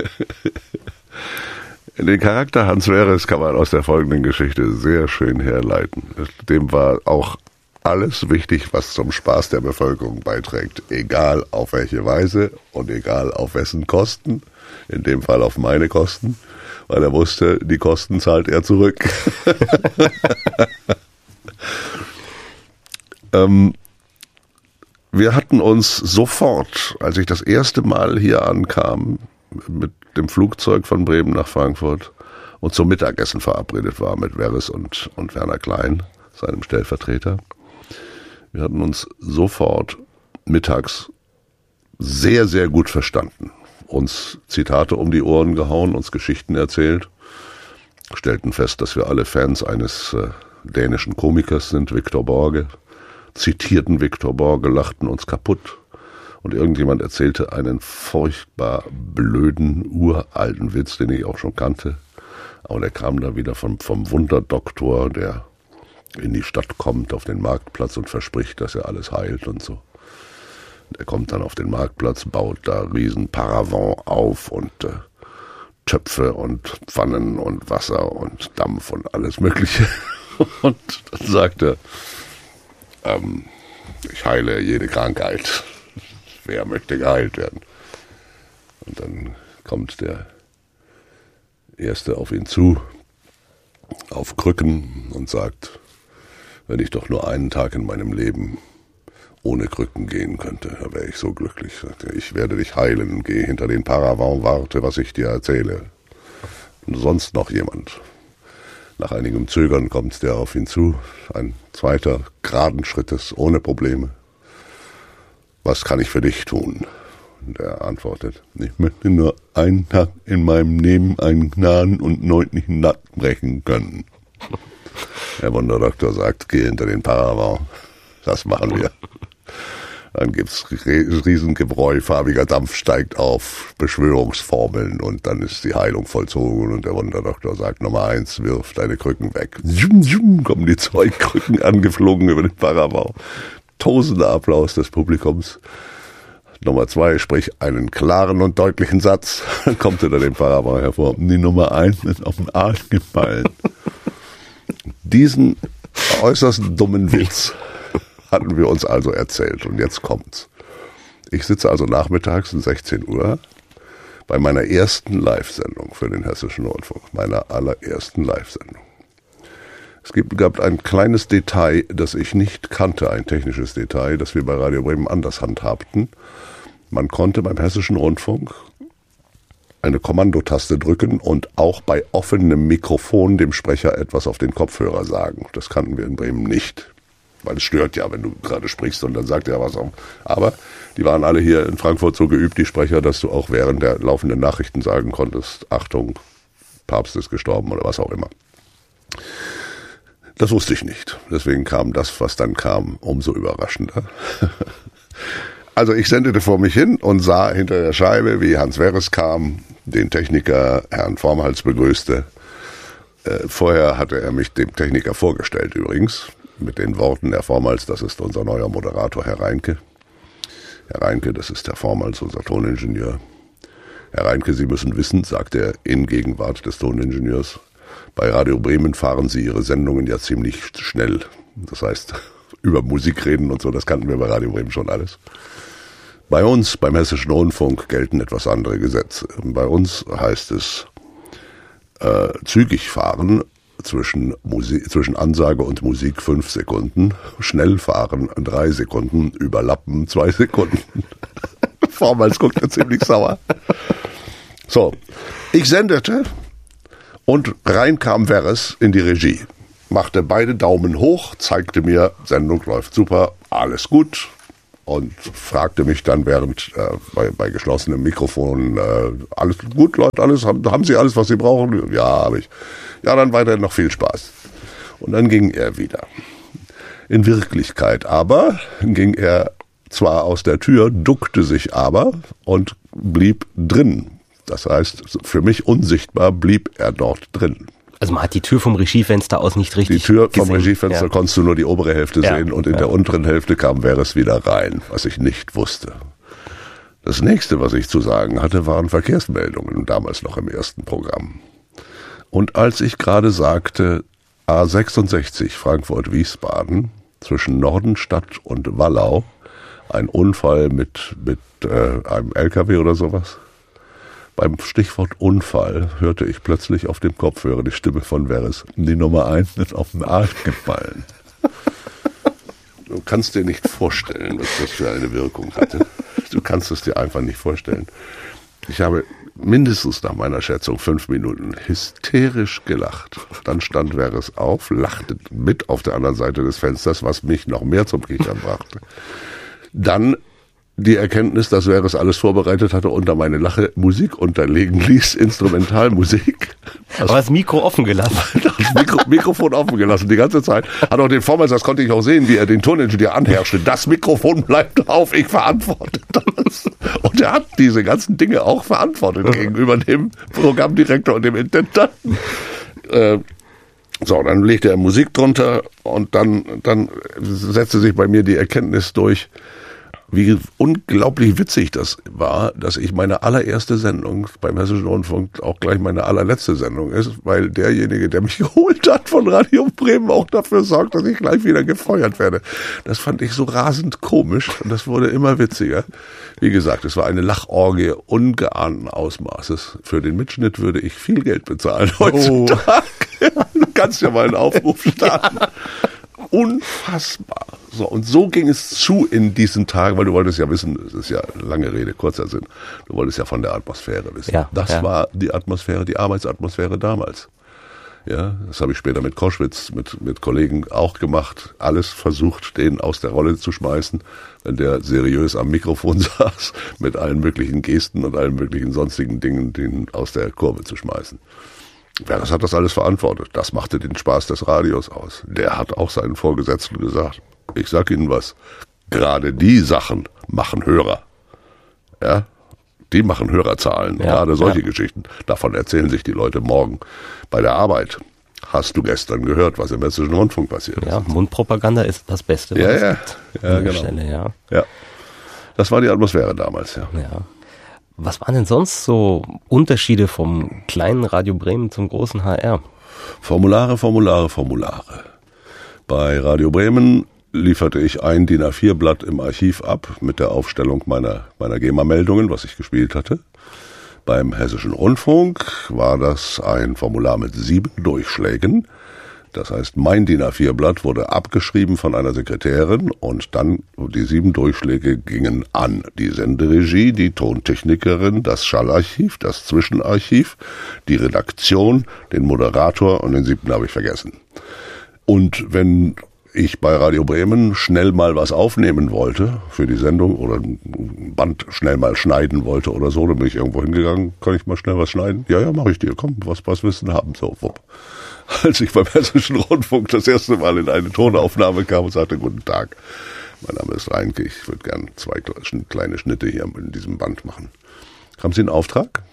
S4: Den Charakter Hans Veres kann man aus der folgenden Geschichte sehr schön herleiten. Dem war auch alles wichtig, was zum Spaß der Bevölkerung beiträgt, egal auf welche Weise und egal auf wessen Kosten, in dem Fall auf meine Kosten, weil er wusste, die Kosten zahlt er zurück. Wir hatten uns sofort, als ich das erste Mal hier ankam, mit dem Flugzeug von Bremen nach Frankfurt und zum Mittagessen verabredet war mit Veres und Werner Klein, seinem Stellvertreter. Wir hatten uns sofort mittags sehr, sehr gut verstanden. Uns Zitate um die Ohren gehauen, uns Geschichten erzählt, stellten fest, dass wir alle Fans eines dänischen Komikers sind, Victor Borge, zitierten Victor Borge, lachten uns kaputt und irgendjemand erzählte einen furchtbar blöden, uralten Witz, den ich auch schon kannte, aber der kam da wieder vom Wunderdoktor, der in die Stadt kommt, auf den Marktplatz und verspricht, dass er alles heilt und so. Der kommt dann auf den Marktplatz, baut da riesen Paravent auf und Töpfe und Pfannen und Wasser und Dampf und alles Mögliche. Und dann sagt er, ich heile jede Krankheit. Wer möchte geheilt werden? Und dann kommt der Erste auf ihn zu, auf Krücken und sagt, wenn ich doch nur einen Tag in meinem Leben ohne Krücken gehen könnte, da wäre ich so glücklich. Ich werde dich heilen, geh hinter den Paravent, warte, was ich dir erzähle. Und sonst noch jemand. Nach einigem Zögern kommt der auf ihn zu, ein zweiter, geraden Schrittes, ohne Probleme. Was kann ich für dich tun? Und er antwortet, ich möchte nur einen Tag in meinem Leben einen Gnaden- und neunlichen Nack brechen können. Der Wunderdoktor sagt, geh hinter den Paravent. Das machen wir. Dann gibt's Riesengebräu, farbiger Dampf steigt auf, Beschwörungsformeln und dann ist die Heilung vollzogen und der Wunderdoktor sagt, Nummer 1, wirf deine Krücken weg. Zum, zum, kommen die 2 Krücken angeflogen über den Paravent. Tosender Applaus des Publikums. Nummer 2, sprich einen klaren und deutlichen Satz. Dann kommt hinter dem Paravent hervor. Die Nummer 1 ist auf den Arsch gefallen. Diesen äußerst dummen Witz hatten wir uns also erzählt. Und jetzt kommt's. Ich sitze also nachmittags um 16 Uhr bei meiner ersten Live-Sendung für den Hessischen Rundfunk. Meiner allerersten Live-Sendung. Es gab ein kleines Detail, das ich nicht kannte, ein technisches Detail, das wir bei Radio Bremen anders handhabten. Man konnte beim Hessischen Rundfunk eine Kommandotaste drücken und auch bei offenem Mikrofon dem Sprecher etwas auf den Kopfhörer sagen. Das kannten wir in Bremen nicht. Weil es stört ja, wenn du gerade sprichst und dann sagt er was auch. Aber die waren alle hier in Frankfurt so geübt, die Sprecher, dass du auch während der laufenden Nachrichten sagen konntest, Achtung, Papst ist gestorben oder was auch immer. Das wusste ich nicht. Deswegen kam das, was dann kam, umso überraschender. Also ich sendete vor mich hin und sah hinter der Scheibe, wie Hans Veres kam, den Techniker Herrn Vormhals begrüßte. Vorher hatte er mich dem Techniker vorgestellt übrigens. Mit den Worten, Herr Vormhals, das ist unser neuer Moderator, Herr Reinke. Herr Reinke, das ist Herr Vormhals, unser Toningenieur. Herr Reinke, Sie müssen wissen, sagt er in Gegenwart des Toningenieurs, bei Radio Bremen fahren Sie Ihre Sendungen ja ziemlich schnell. Das heißt, über Musik reden und so, das kannten wir bei Radio Bremen schon alles. Bei uns, beim Hessischen Rundfunk, gelten etwas andere Gesetze. Bei uns heißt es zügig fahren, zwischen Ansage und Musik 5 Sekunden, schnell fahren 3 Sekunden, überlappen 2 Sekunden. Vormals guckt er ziemlich sauer. So, ich sendete Und rein kam Werres in die Regie. Machte beide Daumen hoch, zeigte mir, Sendung läuft super, alles gut. Und fragte mich dann während bei geschlossenem Mikrofon, alles gut, Leute, alles, haben Sie alles, was Sie brauchen? Ja, habe ich. Ja, dann weiterhin noch viel Spaß. Und dann ging er wieder. In Wirklichkeit aber ging er zwar aus der Tür, duckte sich aber und blieb drin. Das heißt, für mich unsichtbar blieb er dort drin.
S3: Also man hat die Tür vom Regiefenster aus nicht richtig
S4: gesehen. Die Tür vom
S3: gesehen.
S4: Regiefenster konntest du nur die obere Hälfte sehen und in der unteren Hälfte kam Werres wieder rein, was ich nicht wusste. Das nächste, was ich zu sagen hatte, waren Verkehrsmeldungen, damals noch im ersten Programm. Und als ich gerade sagte, A66 Frankfurt-Wiesbaden zwischen Nordenstadt und Wallau, ein Unfall mit einem LKW oder sowas. Beim Stichwort Unfall hörte ich plötzlich auf dem Kopfhörer die Stimme von Werres. Die Nummer 1 ist auf den Arsch gefallen. Du kannst dir nicht vorstellen, was das für eine Wirkung hatte. Du kannst es dir einfach nicht vorstellen. Ich habe mindestens nach meiner Schätzung 5 Minuten hysterisch gelacht. Dann stand Werres auf, lachte mit auf der anderen Seite des Fensters, was mich noch mehr zum Kichern brachte. Dann die Erkenntnis, dass Werres alles vorbereitet hatte, unter meine Lache Musik unterlegen ließ, Instrumentalmusik.
S3: Aber das Mikro offen gelassen.
S4: Das Mikrofon offen gelassen, die ganze Zeit. Hat auch den Vormeister, das konnte ich auch sehen, wie er den Toningenieur anherrschte. Das Mikrofon bleibt auf, ich verantworte das. Und er hat diese ganzen Dinge auch verantwortet gegenüber dem Programmdirektor und dem Intendanten. So, dann legte er Musik drunter und dann setzte sich bei mir die Erkenntnis durch, wie unglaublich witzig das war, dass ich meine allererste Sendung beim Hessischen Rundfunk auch gleich meine allerletzte Sendung ist, weil derjenige, der mich geholt hat von Radio Bremen, auch dafür sorgt, dass ich gleich wieder gefeuert werde. Das fand ich so rasend komisch und das wurde immer witziger. Wie gesagt, es war eine Lachorgie ungeahnten Ausmaßes. Für den Mitschnitt würde ich viel Geld bezahlen heutzutage. Du kannst ja mal einen Aufruf starten. Unfassbar. So, und so ging es zu in diesen Tagen, weil du wolltest ja wissen, es ist ja lange Rede, kurzer Sinn, du wolltest ja von der Atmosphäre wissen. Ja, das war die Atmosphäre, die Arbeitsatmosphäre damals. Ja, das habe ich später mit Koschwitz, mit Kollegen auch gemacht, alles versucht, den aus der Rolle zu schmeißen, wenn der seriös am Mikrofon saß, mit allen möglichen Gesten und allen möglichen sonstigen Dingen, den aus der Kurve zu schmeißen. Werres hat das alles verantwortet. Das machte den Spaß des Radios aus. Der hat auch seinen Vorgesetzten gesagt, ich sag Ihnen was, gerade die Sachen machen Hörer. Ja, die machen Hörerzahlen, gerade solche Geschichten. Davon erzählen sich die Leute morgen bei der Arbeit. Hast du gestern gehört, was im Hessischen Rundfunk passiert ist?
S3: Ja, Mundpropaganda ist das Beste, was es gibt.
S4: Ja, genau.
S3: Stelle,
S4: ja. Das war die Atmosphäre damals, ja.
S3: Was waren denn sonst so Unterschiede vom kleinen Radio Bremen zum großen HR?
S4: Formulare. Bei Radio Bremen lieferte ich ein DIN A4-Blatt im Archiv ab mit der Aufstellung meiner GEMA-Meldungen, was ich gespielt hatte. Beim Hessischen Rundfunk war das ein Formular mit 7 Durchschlägen. Das heißt, mein DIN A4-Blatt wurde abgeschrieben von einer Sekretärin und dann die 7 Durchschläge gingen an die Senderegie, die Tontechnikerin, das Schallarchiv, das Zwischenarchiv, die Redaktion, den Moderator und den 7. habe ich vergessen. Und wenn ich bei Radio Bremen schnell mal was aufnehmen wollte für die Sendung oder ein Band schnell mal schneiden wollte oder so, dann bin ich irgendwo hingegangen, kann ich mal schnell was schneiden? Ja, mache ich dir, komm, was willst du denn haben? So, wupp. Als ich beim Hessischen Rundfunk das erste Mal in eine Tonaufnahme kam und sagte, guten Tag, mein Name ist Reinke, ich würde gern 2 kleine Schnitte hier in diesem Band machen. Haben Sie einen Auftrag?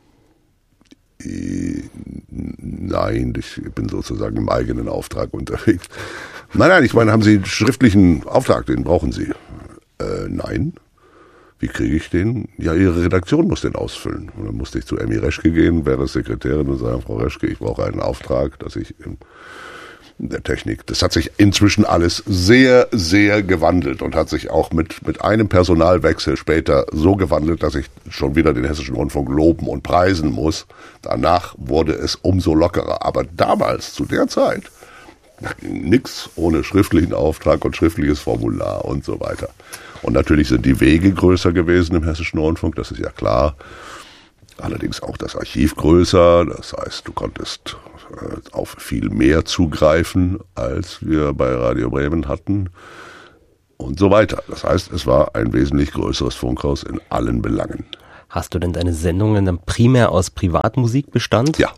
S4: Nein, ich bin sozusagen im eigenen Auftrag unterwegs. Nein, ich meine, haben Sie einen schriftlichen Auftrag, den brauchen Sie? Nein. Wie kriege ich den? Ja, Ihre Redaktion muss den ausfüllen. Und dann musste ich zu Emmy Reschke gehen, wäre Sekretärin, und sagen, Frau Reschke, ich brauche einen Auftrag, dass ich in der Technik, das hat sich inzwischen alles sehr, sehr gewandelt und hat sich auch mit einem Personalwechsel später so gewandelt, dass ich schon wieder den Hessischen Rundfunk loben und preisen muss. Danach wurde es umso lockerer. Aber damals, zu der Zeit, nix ohne schriftlichen Auftrag und schriftliches Formular und so weiter. Und natürlich sind die Wege größer gewesen im Hessischen Rundfunk, das ist ja klar. Allerdings auch das Archiv größer, das heißt, du konntest auf viel mehr zugreifen, als wir bei Radio Bremen hatten und so weiter. Das heißt, es war ein wesentlich größeres Funkhaus in allen Belangen.
S3: Hast du denn deine Sendungen dann primär aus Privatmusik Bestand?
S4: Ja.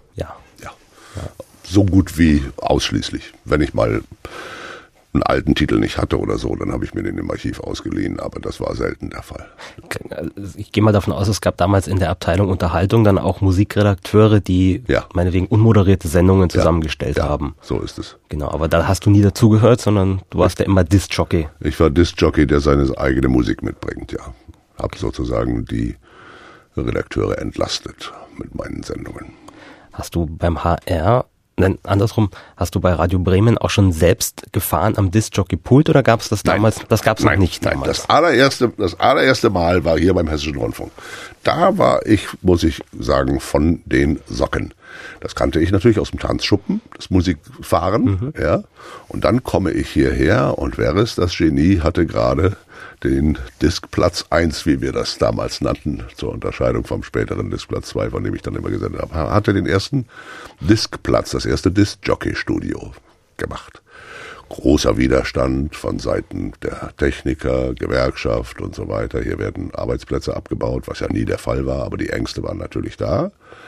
S4: So gut wie ausschließlich. Wenn ich mal einen alten Titel nicht hatte oder so, dann habe ich mir den im Archiv ausgeliehen, aber das war selten der Fall.
S3: Ich gehe mal davon aus, es gab damals in der Abteilung Unterhaltung dann auch Musikredakteure, die meinetwegen unmoderierte Sendungen zusammengestellt haben.
S4: So ist es.
S3: Genau, aber da hast du nie dazugehört, sondern du warst ja immer Disc-Jockey.
S4: Ich war Disc-Jockey, der seine eigene Musik mitbringt, ja. Hab sozusagen die Redakteure entlastet mit meinen Sendungen.
S3: Hast du beim HR, nein, andersrum, hast du bei Radio Bremen auch schon selbst gefahren am Disc-Jockey-Pult oder gab es das damals? Nein, das gab es noch nicht damals.
S4: Das allererste Mal war hier beim Hessischen Rundfunk. Da war ich, muss ich sagen, von den Socken. Das kannte ich natürlich aus dem Tanzschuppen, das Musikfahren, ja. Und dann komme ich hierher und Veres, das Genie, hatte gerade den Diskplatz 1, wie wir das damals nannten, zur Unterscheidung vom späteren Diskplatz 2, von dem ich dann immer gesendet habe, hatte den ersten Diskplatz, das erste Disc-Jockey-Studio gemacht. Großer Widerstand von Seiten der Techniker, Gewerkschaft und so weiter. Hier werden Arbeitsplätze abgebaut, was ja nie der Fall war, aber die Ängste waren natürlich da.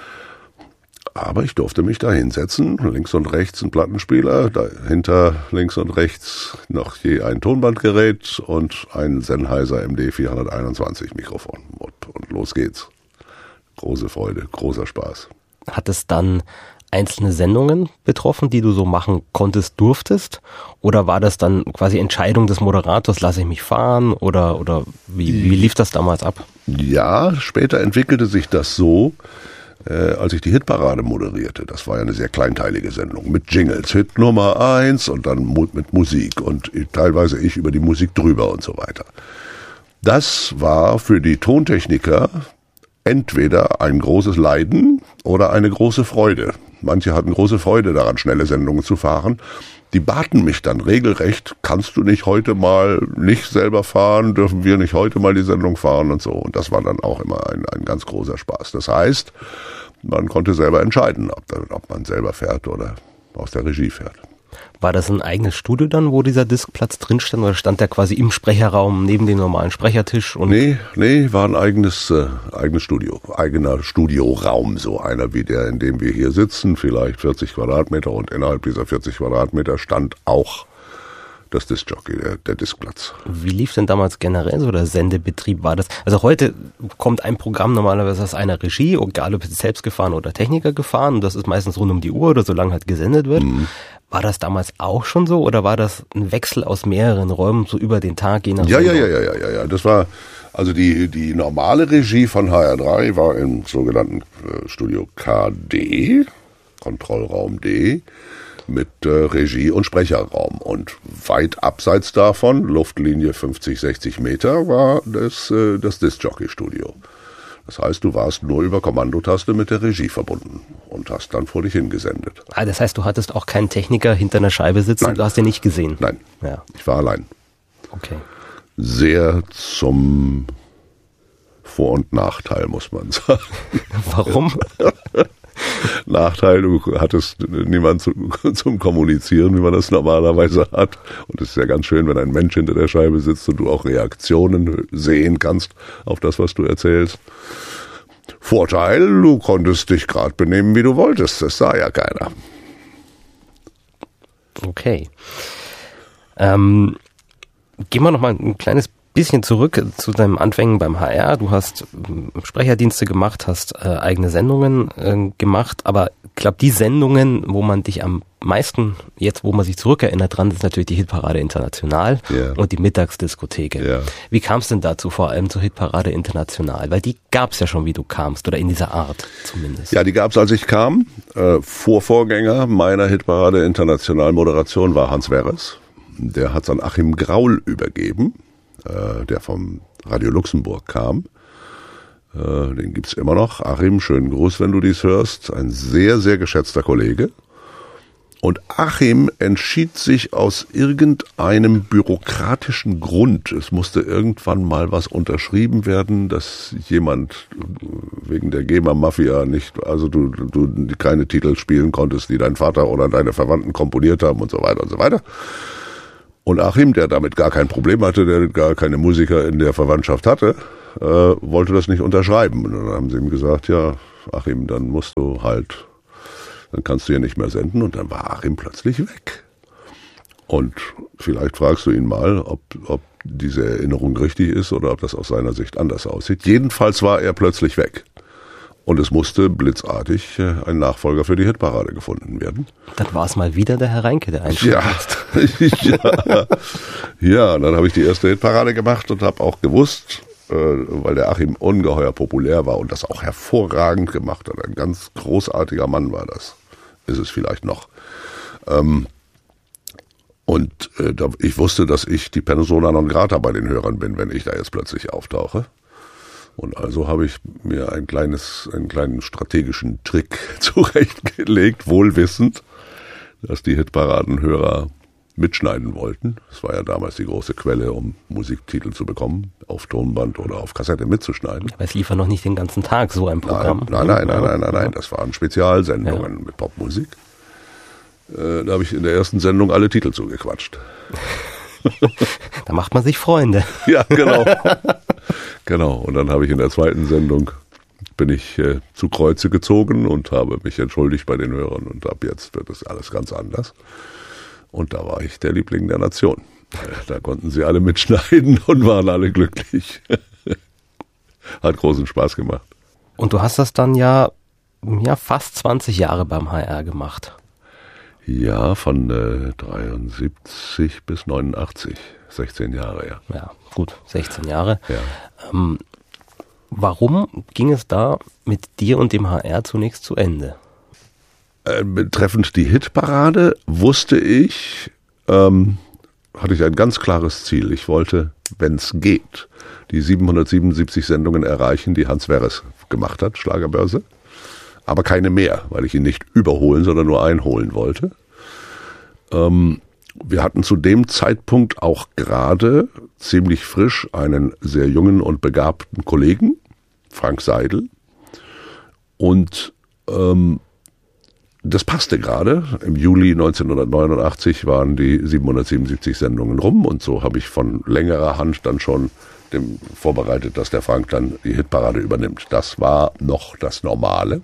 S4: Aber ich durfte mich da hinsetzen, links und rechts ein Plattenspieler, dahinter links und rechts noch je ein Tonbandgerät und ein Sennheiser MD 421 Mikrofon. Und los geht's. Große Freude, großer Spaß.
S3: Hat es dann einzelne Sendungen betroffen, die du so machen konntest, durftest? Oder war das dann quasi Entscheidung des Moderators, lasse ich mich fahren? Oder wie lief das damals ab?
S4: Ja, später entwickelte sich das so, als ich die Hitparade moderierte. Das war ja eine sehr kleinteilige Sendung mit Jingles. Hit Nummer 1 und dann mit Musik und teilweise ich über die Musik drüber und so weiter. Das war für die Tontechniker entweder ein großes Leiden oder eine große Freude. Manche hatten große Freude daran, schnelle Sendungen zu fahren. Die baten mich dann regelrecht, kannst du nicht heute mal nicht selber fahren, dürfen wir nicht heute mal die Sendung fahren und so. Und das war dann auch immer ein ganz großer Spaß. Das heißt, man konnte selber entscheiden, ob man selber fährt oder aus der Regie fährt.
S3: War das ein eigenes Studio dann, wo dieser Diskplatz drin stand, oder stand der quasi im Sprecherraum neben dem normalen Sprechertisch? Und
S4: Nee, war ein eigenes Studio, eigener Studioraum, so einer wie der, in dem wir hier sitzen, vielleicht 40 Quadratmeter und innerhalb dieser 40 Quadratmeter stand auch das Disc-Jockey, der Diskplatz.
S3: Wie lief denn damals generell so der Sendebetrieb? War das? Also heute kommt ein Programm normalerweise aus einer Regie, egal ob es selbst gefahren oder Techniker gefahren, und das ist meistens rund um die Uhr oder solange halt gesendet wird. War das damals auch schon so oder war das ein Wechsel aus mehreren Räumen so über den Tag? Je nach
S4: Ja. Das war, also die normale Regie von HR3 war im sogenannten Studio KD, Kontrollraum D, mit Regie- und Sprecherraum. Und weit abseits davon, Luftlinie 50, 60 Meter, war das Disc-Jockey-Studio. Das heißt, du warst nur über Kommandotaste mit der Regie verbunden und hast dann vor dich hingesendet.
S3: Ah, das heißt, du hattest auch keinen Techniker hinter einer Scheibe sitzen?
S4: Nein.
S3: Du hast den nicht gesehen?
S4: Nein,
S3: Ja.
S4: ich war allein.
S3: Okay.
S4: Sehr zum Vor- und Nachteil, muss man sagen.
S3: Warum?
S4: Nachteil, du hattest niemanden zum Kommunizieren, wie man das normalerweise hat. Und es ist ja ganz schön, wenn ein Mensch hinter der Scheibe sitzt und du auch Reaktionen sehen kannst auf das, was du erzählst. Vorteil, du konntest dich gerade benehmen, wie du wolltest. Das sah ja keiner.
S3: Okay. Gehen wir noch mal ein kleines bisschen zurück zu deinen Anfängen beim HR. Du hast Sprecherdienste gemacht, hast eigene Sendungen gemacht, aber ich glaube, die Sendungen, wo man dich am meisten, jetzt wo man sich zurückerinnert dran, ist natürlich die Hitparade International und die Mittagsdiskotheke.
S4: Ja.
S3: Wie kam es denn dazu, vor allem zur Hitparade International? Weil die gab es ja schon, wie du kamst, oder in dieser Art zumindest.
S4: Ja, die gab es, als ich kam. Vorgänger meiner Hitparade International Moderation war Hans Veres. Der hat es an Achim Graul übergeben, der vom Radio Luxemburg kam. Den gibt's immer noch. Achim, schönen Gruß, wenn du dies hörst. Ein sehr, sehr geschätzter Kollege. Und Achim entschied sich aus irgendeinem bürokratischen Grund. Es musste irgendwann mal was unterschrieben werden, dass jemand wegen der GEMA-Mafia nicht, also du keine Titel spielen konntest, die dein Vater oder deine Verwandten komponiert haben und so weiter und so weiter. Und Achim, der damit gar kein Problem hatte, der gar keine Musiker in der Verwandtschaft hatte, wollte das nicht unterschreiben. Und dann haben sie ihm gesagt, ja, Achim, dann musst du halt, dann kannst du ja nicht mehr senden. Und dann war Achim plötzlich weg. Und vielleicht fragst du ihn mal, ob diese Erinnerung richtig ist oder ob das aus seiner Sicht anders aussieht. Jedenfalls war er plötzlich weg. Und es musste blitzartig ein Nachfolger für die Hitparade gefunden werden.
S3: Dann war es mal wieder der Herr Reinke, der einschlägt.
S4: Ja, dann habe ich die erste Hitparade gemacht und habe auch gewusst, weil der Achim ungeheuer populär war und das auch hervorragend gemacht hat. Ein ganz großartiger Mann war das. Ist es vielleicht noch. Ich wusste, dass ich die Persona non grata bei den Hörern bin, wenn ich da jetzt plötzlich auftauche. Und also habe ich mir einen kleinen strategischen Trick zurechtgelegt, wohlwissend, dass die Hitparadenhörer mitschneiden wollten. Das war ja damals die große Quelle, um Musiktitel zu bekommen, auf Tonband oder auf Kassette mitzuschneiden.
S3: Aber es lief ja noch nicht den ganzen Tag so ein Programm.
S4: Nein. Das waren Spezialsendungen mit Popmusik. Da habe ich in der ersten Sendung alle Titel zugequatscht.
S3: Da macht man sich Freunde.
S4: Ja, genau. Genau. Und dann habe ich in der zweiten Sendung bin ich zu Kreuze gezogen und habe mich entschuldigt bei den Hörern und ab jetzt wird es alles ganz anders. Und da war ich der Liebling der Nation. Da konnten sie alle mitschneiden und waren alle glücklich. Hat großen Spaß gemacht.
S3: Und du hast das dann ja fast 20 Jahre beim HR gemacht.
S4: Ja, von 73 bis 89. 16 Jahre, ja.
S3: Ja, gut, 16 Jahre.
S4: Ja.
S3: Warum ging es da mit dir und dem HR zunächst zu Ende?
S4: Betreffend die Hitparade wusste ich, hatte ich ein ganz klares Ziel. Ich wollte, wenn es geht, die 777 Sendungen erreichen, die Hans Werres gemacht hat, Schlagerbörse. Aber keine mehr, weil ich ihn nicht überholen, sondern nur einholen wollte. Wir hatten zu dem Zeitpunkt auch gerade ziemlich frisch einen sehr jungen und begabten Kollegen, Frank Seidel. Und das passte gerade. Im Juli 1989 waren die 777 Sendungen rum und so habe ich von längerer Hand dann schon dem vorbereitet, dass der Frank dann die Hitparade übernimmt. Das war noch das Normale.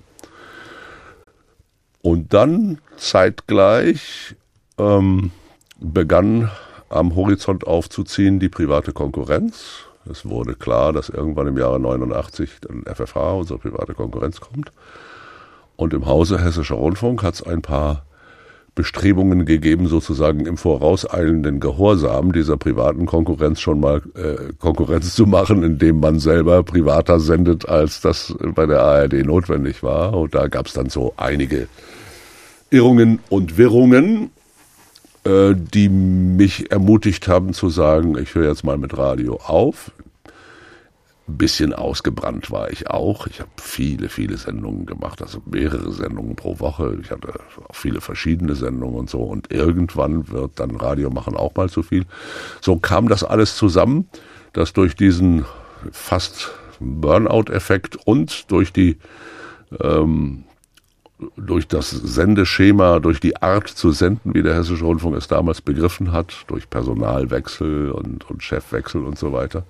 S4: Und dann zeitgleich begann am Horizont aufzuziehen die private Konkurrenz. Es wurde klar, dass irgendwann im Jahre 89 dann FFH, unsere private Konkurrenz, kommt. Und im Hause Hessischer Rundfunk hat es ein paar Bestrebungen gegeben, sozusagen im vorauseilenden Gehorsam dieser privaten Konkurrenz schon mal Konkurrenz zu machen, indem man selber privater sendet, als das bei der ARD notwendig war. Und da gab es dann so einige Irrungen und Wirrungen, die mich ermutigt haben zu sagen, ich höre jetzt mal mit Radio auf. Ein bisschen ausgebrannt war ich auch. Ich habe viele Sendungen gemacht, also mehrere Sendungen pro Woche. Ich hatte auch viele verschiedene Sendungen und so. Und irgendwann wird dann Radio machen auch mal zu viel. So kam das alles zusammen, dass durch diesen fast Burnout-Effekt und durch das Sendeschema, durch die Art zu senden, wie der Hessische Rundfunk es damals begriffen hat, durch Personalwechsel und Chefwechsel und so weiter,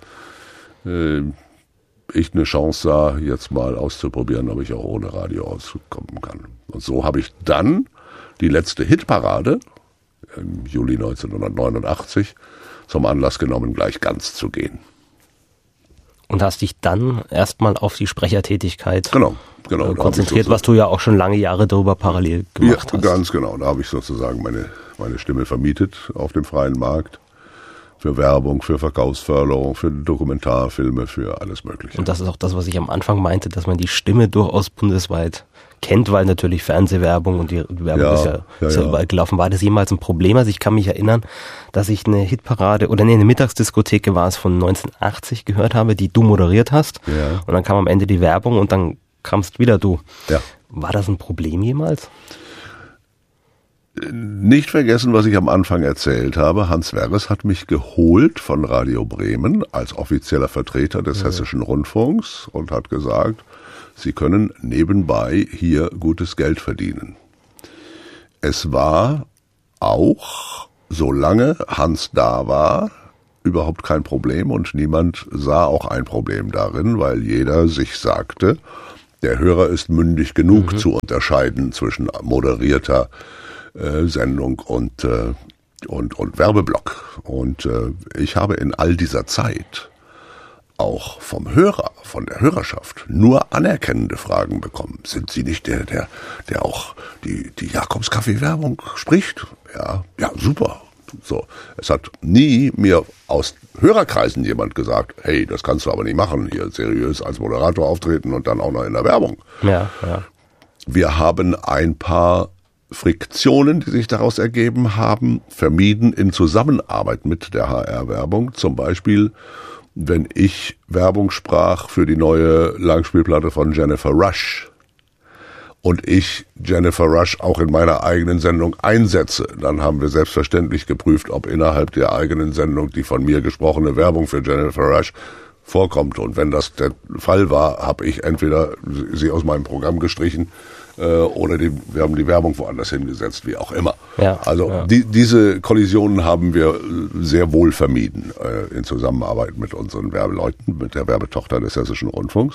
S4: ich eine Chance sah, jetzt mal auszuprobieren, ob ich auch ohne Radio auskommen kann. Und so habe ich dann die letzte Hitparade im Juli 1989 zum Anlass genommen, gleich ganz zu gehen.
S3: Und hast dich dann erstmal auf die Sprechertätigkeit konzentriert,
S4: so,
S3: was du ja auch schon lange Jahre darüber parallel gemacht hast.
S4: Ganz genau. Da habe ich sozusagen meine Stimme vermietet auf dem freien Markt. Für Werbung, für Verkaufsförderung, für Dokumentarfilme, für alles Mögliche.
S3: Und das ist auch das, was ich am Anfang meinte, dass man die Stimme durchaus bundesweit kennt, weil natürlich Fernsehwerbung und die Werbung ist ja überall gelaufen. War das jemals ein Problem? Also ich kann mich erinnern, dass ich eine Hitparade eine Mittagsdiskothek war es von 1980 gehört habe, die du moderiert hast. Ja. Und dann kam am Ende die Werbung und dann kamst wieder du.
S4: Ja.
S3: War das ein Problem jemals?
S4: nicht vergessen, was ich am Anfang erzählt habe. Hans Werres hat mich geholt von Radio Bremen als offizieller Vertreter des Hessischen Rundfunks und hat gesagt, Sie können nebenbei hier gutes Geld verdienen. Es war auch, solange Hans da war, überhaupt kein Problem und niemand sah auch ein Problem darin, weil jeder sich sagte, der Hörer ist mündig genug zu unterscheiden zwischen moderierter Sendung und Werbeblock. Und ich habe in all dieser Zeit auch vom Hörer, von der Hörerschaft nur anerkennende Fragen bekommen. Sind Sie nicht der auch die Jakobs-Kaffee-Werbung spricht? Ja, super. So, es hat nie mir aus Hörerkreisen jemand gesagt, hey, das kannst du aber nicht machen, hier seriös als Moderator auftreten und dann auch noch in der Werbung.
S3: Ja.
S4: Wir haben ein paar Friktionen, die sich daraus ergeben haben, vermieden in Zusammenarbeit mit der HR-Werbung. Zum Beispiel, wenn ich Werbung sprach für die neue Langspielplatte von Jennifer Rush und ich Jennifer Rush auch in meiner eigenen Sendung einsetze, dann haben wir selbstverständlich geprüft, ob innerhalb der eigenen Sendung die von mir gesprochene Werbung für Jennifer Rush vorkommt. Und wenn das der Fall war, habe ich entweder sie aus meinem Programm gestrichen oder wir haben die Werbung woanders hingesetzt, wie auch immer.
S3: Ja,
S4: also diese Kollisionen haben wir sehr wohl vermieden in Zusammenarbeit mit unseren Werbeleuten, mit der Werbetochter des Hessischen Rundfunks.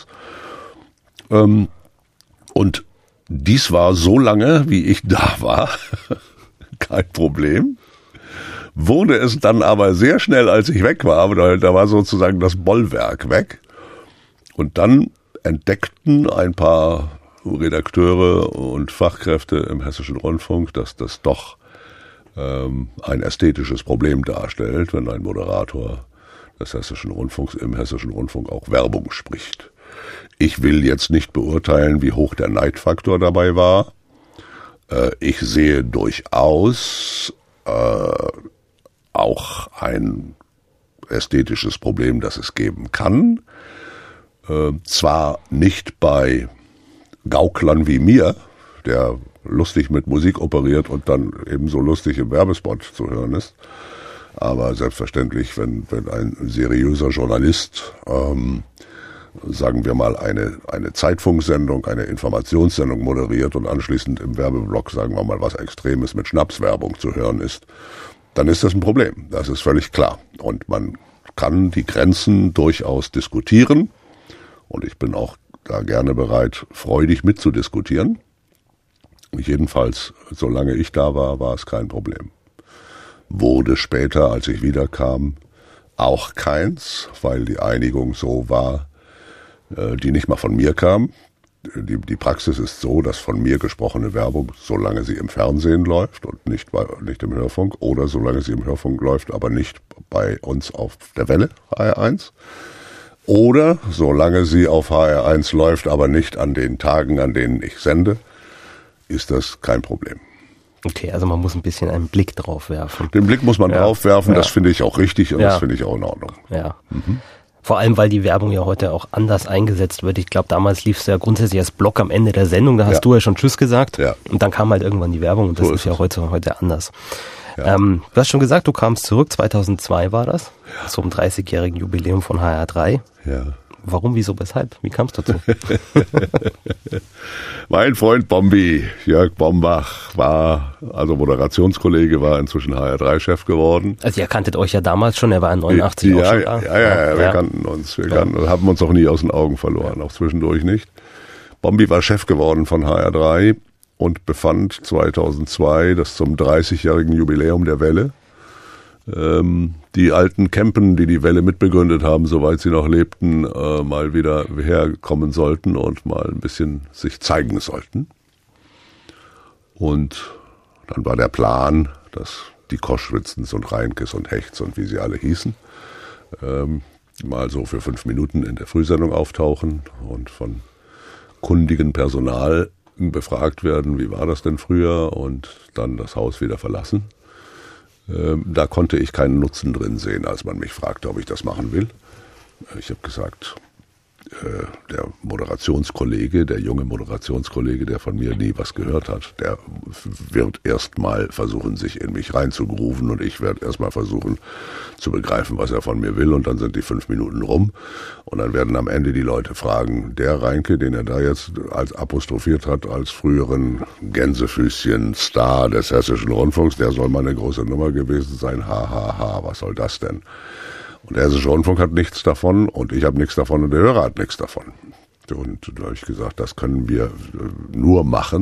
S4: Und dies war so lange, wie ich da war, kein Problem. Wurde es dann aber sehr schnell, als ich weg war, da war sozusagen das Bollwerk weg. Und dann entdeckten ein paar Redakteure und Fachkräfte im Hessischen Rundfunk, dass das doch ein ästhetisches Problem darstellt, wenn ein Moderator des Hessischen Rundfunks im Hessischen Rundfunk auch Werbung spricht. Ich will jetzt nicht beurteilen, wie hoch der Neidfaktor dabei war. Ich sehe durchaus auch ein ästhetisches Problem, das es geben kann. Zwar nicht bei Gauklern wie mir, der lustig mit Musik operiert und dann ebenso lustig im Werbespot zu hören ist, aber selbstverständlich, wenn ein seriöser Journalist, sagen wir mal, eine Zeitfunksendung, eine Informationssendung moderiert und anschließend im Werbeblock, sagen wir mal, was Extremes mit Schnapswerbung zu hören ist, dann ist das ein Problem. Das ist völlig klar. Und man kann die Grenzen durchaus diskutieren. Und ich bin auch da gerne bereit, freudig mitzudiskutieren. Jedenfalls, solange ich da war, war es kein Problem. Wurde später, als ich wiederkam, auch keins, weil die Einigung so war, die nicht mal von mir kam. Die Praxis ist so, dass von mir gesprochene Werbung, solange sie im Fernsehen läuft und nicht im Hörfunk, oder solange sie im Hörfunk läuft, aber nicht bei uns auf der Welle, HR1, oder solange sie auf HR1 läuft, aber nicht an den Tagen, an denen ich sende, ist das kein Problem.
S3: Okay, also man muss ein bisschen einen Blick drauf werfen.
S4: Den Blick muss man drauf werfen, das finde ich auch richtig und das finde ich auch in Ordnung.
S3: Ja. Vor allem, weil die Werbung ja heute auch anders eingesetzt wird. Ich glaube, damals lief es ja grundsätzlich als Block am Ende der Sendung, da hast du ja schon Tschüss gesagt und dann kam halt irgendwann die Werbung und das ist ja heute anders. Ja. Du hast schon gesagt, du kamst zurück, 2002 war das, zum 30-jährigen Jubiläum von HR3.
S4: Ja.
S3: Warum, wieso, weshalb? Wie kam es dazu?
S4: Mein Freund Bombi, Jörg Bombach, also Moderationskollege, war inzwischen HR3-Chef geworden.
S3: Also ihr kanntet euch ja damals schon, er war in 89 auch schon da.
S4: Ja, wir kannten uns. Wir haben uns auch nie aus den Augen verloren, auch zwischendurch nicht. Bombi war Chef geworden von HR3 und befand 2002, das zum 30-jährigen Jubiläum der Welle, die alten Campen, die Welle mitbegründet haben, soweit sie noch lebten, mal wieder herkommen sollten und mal ein bisschen sich zeigen sollten. Und dann war der Plan, dass die Koschwitzens und Reinkes und Hechts und wie sie alle hießen, mal so für 5 Minuten in der Frühsendung auftauchen und von kundigen Personal befragt werden, wie war das denn früher, und dann das Haus wieder verlassen. Da konnte ich keinen Nutzen drin sehen, als man mich fragte, ob ich das machen will. Ich habe gesagt, der Moderationskollege, der junge Moderationskollege, der von mir nie was gehört hat, der wird erstmal versuchen, sich in mich reinzugrooven und ich werde erstmal versuchen zu begreifen, was er von mir will, und dann sind die 5 Minuten rum und dann werden am Ende die Leute fragen, der Reinke, den er da jetzt als apostrophiert hat, als früheren Gänsefüßchen-Star des Hessischen Rundfunks, der soll mal eine große Nummer gewesen sein, ha, was soll das denn? Und der Hessische Rundfunk hat nichts davon und ich habe nichts davon und der Hörer hat nichts davon. Und da habe ich gesagt, das können wir nur machen,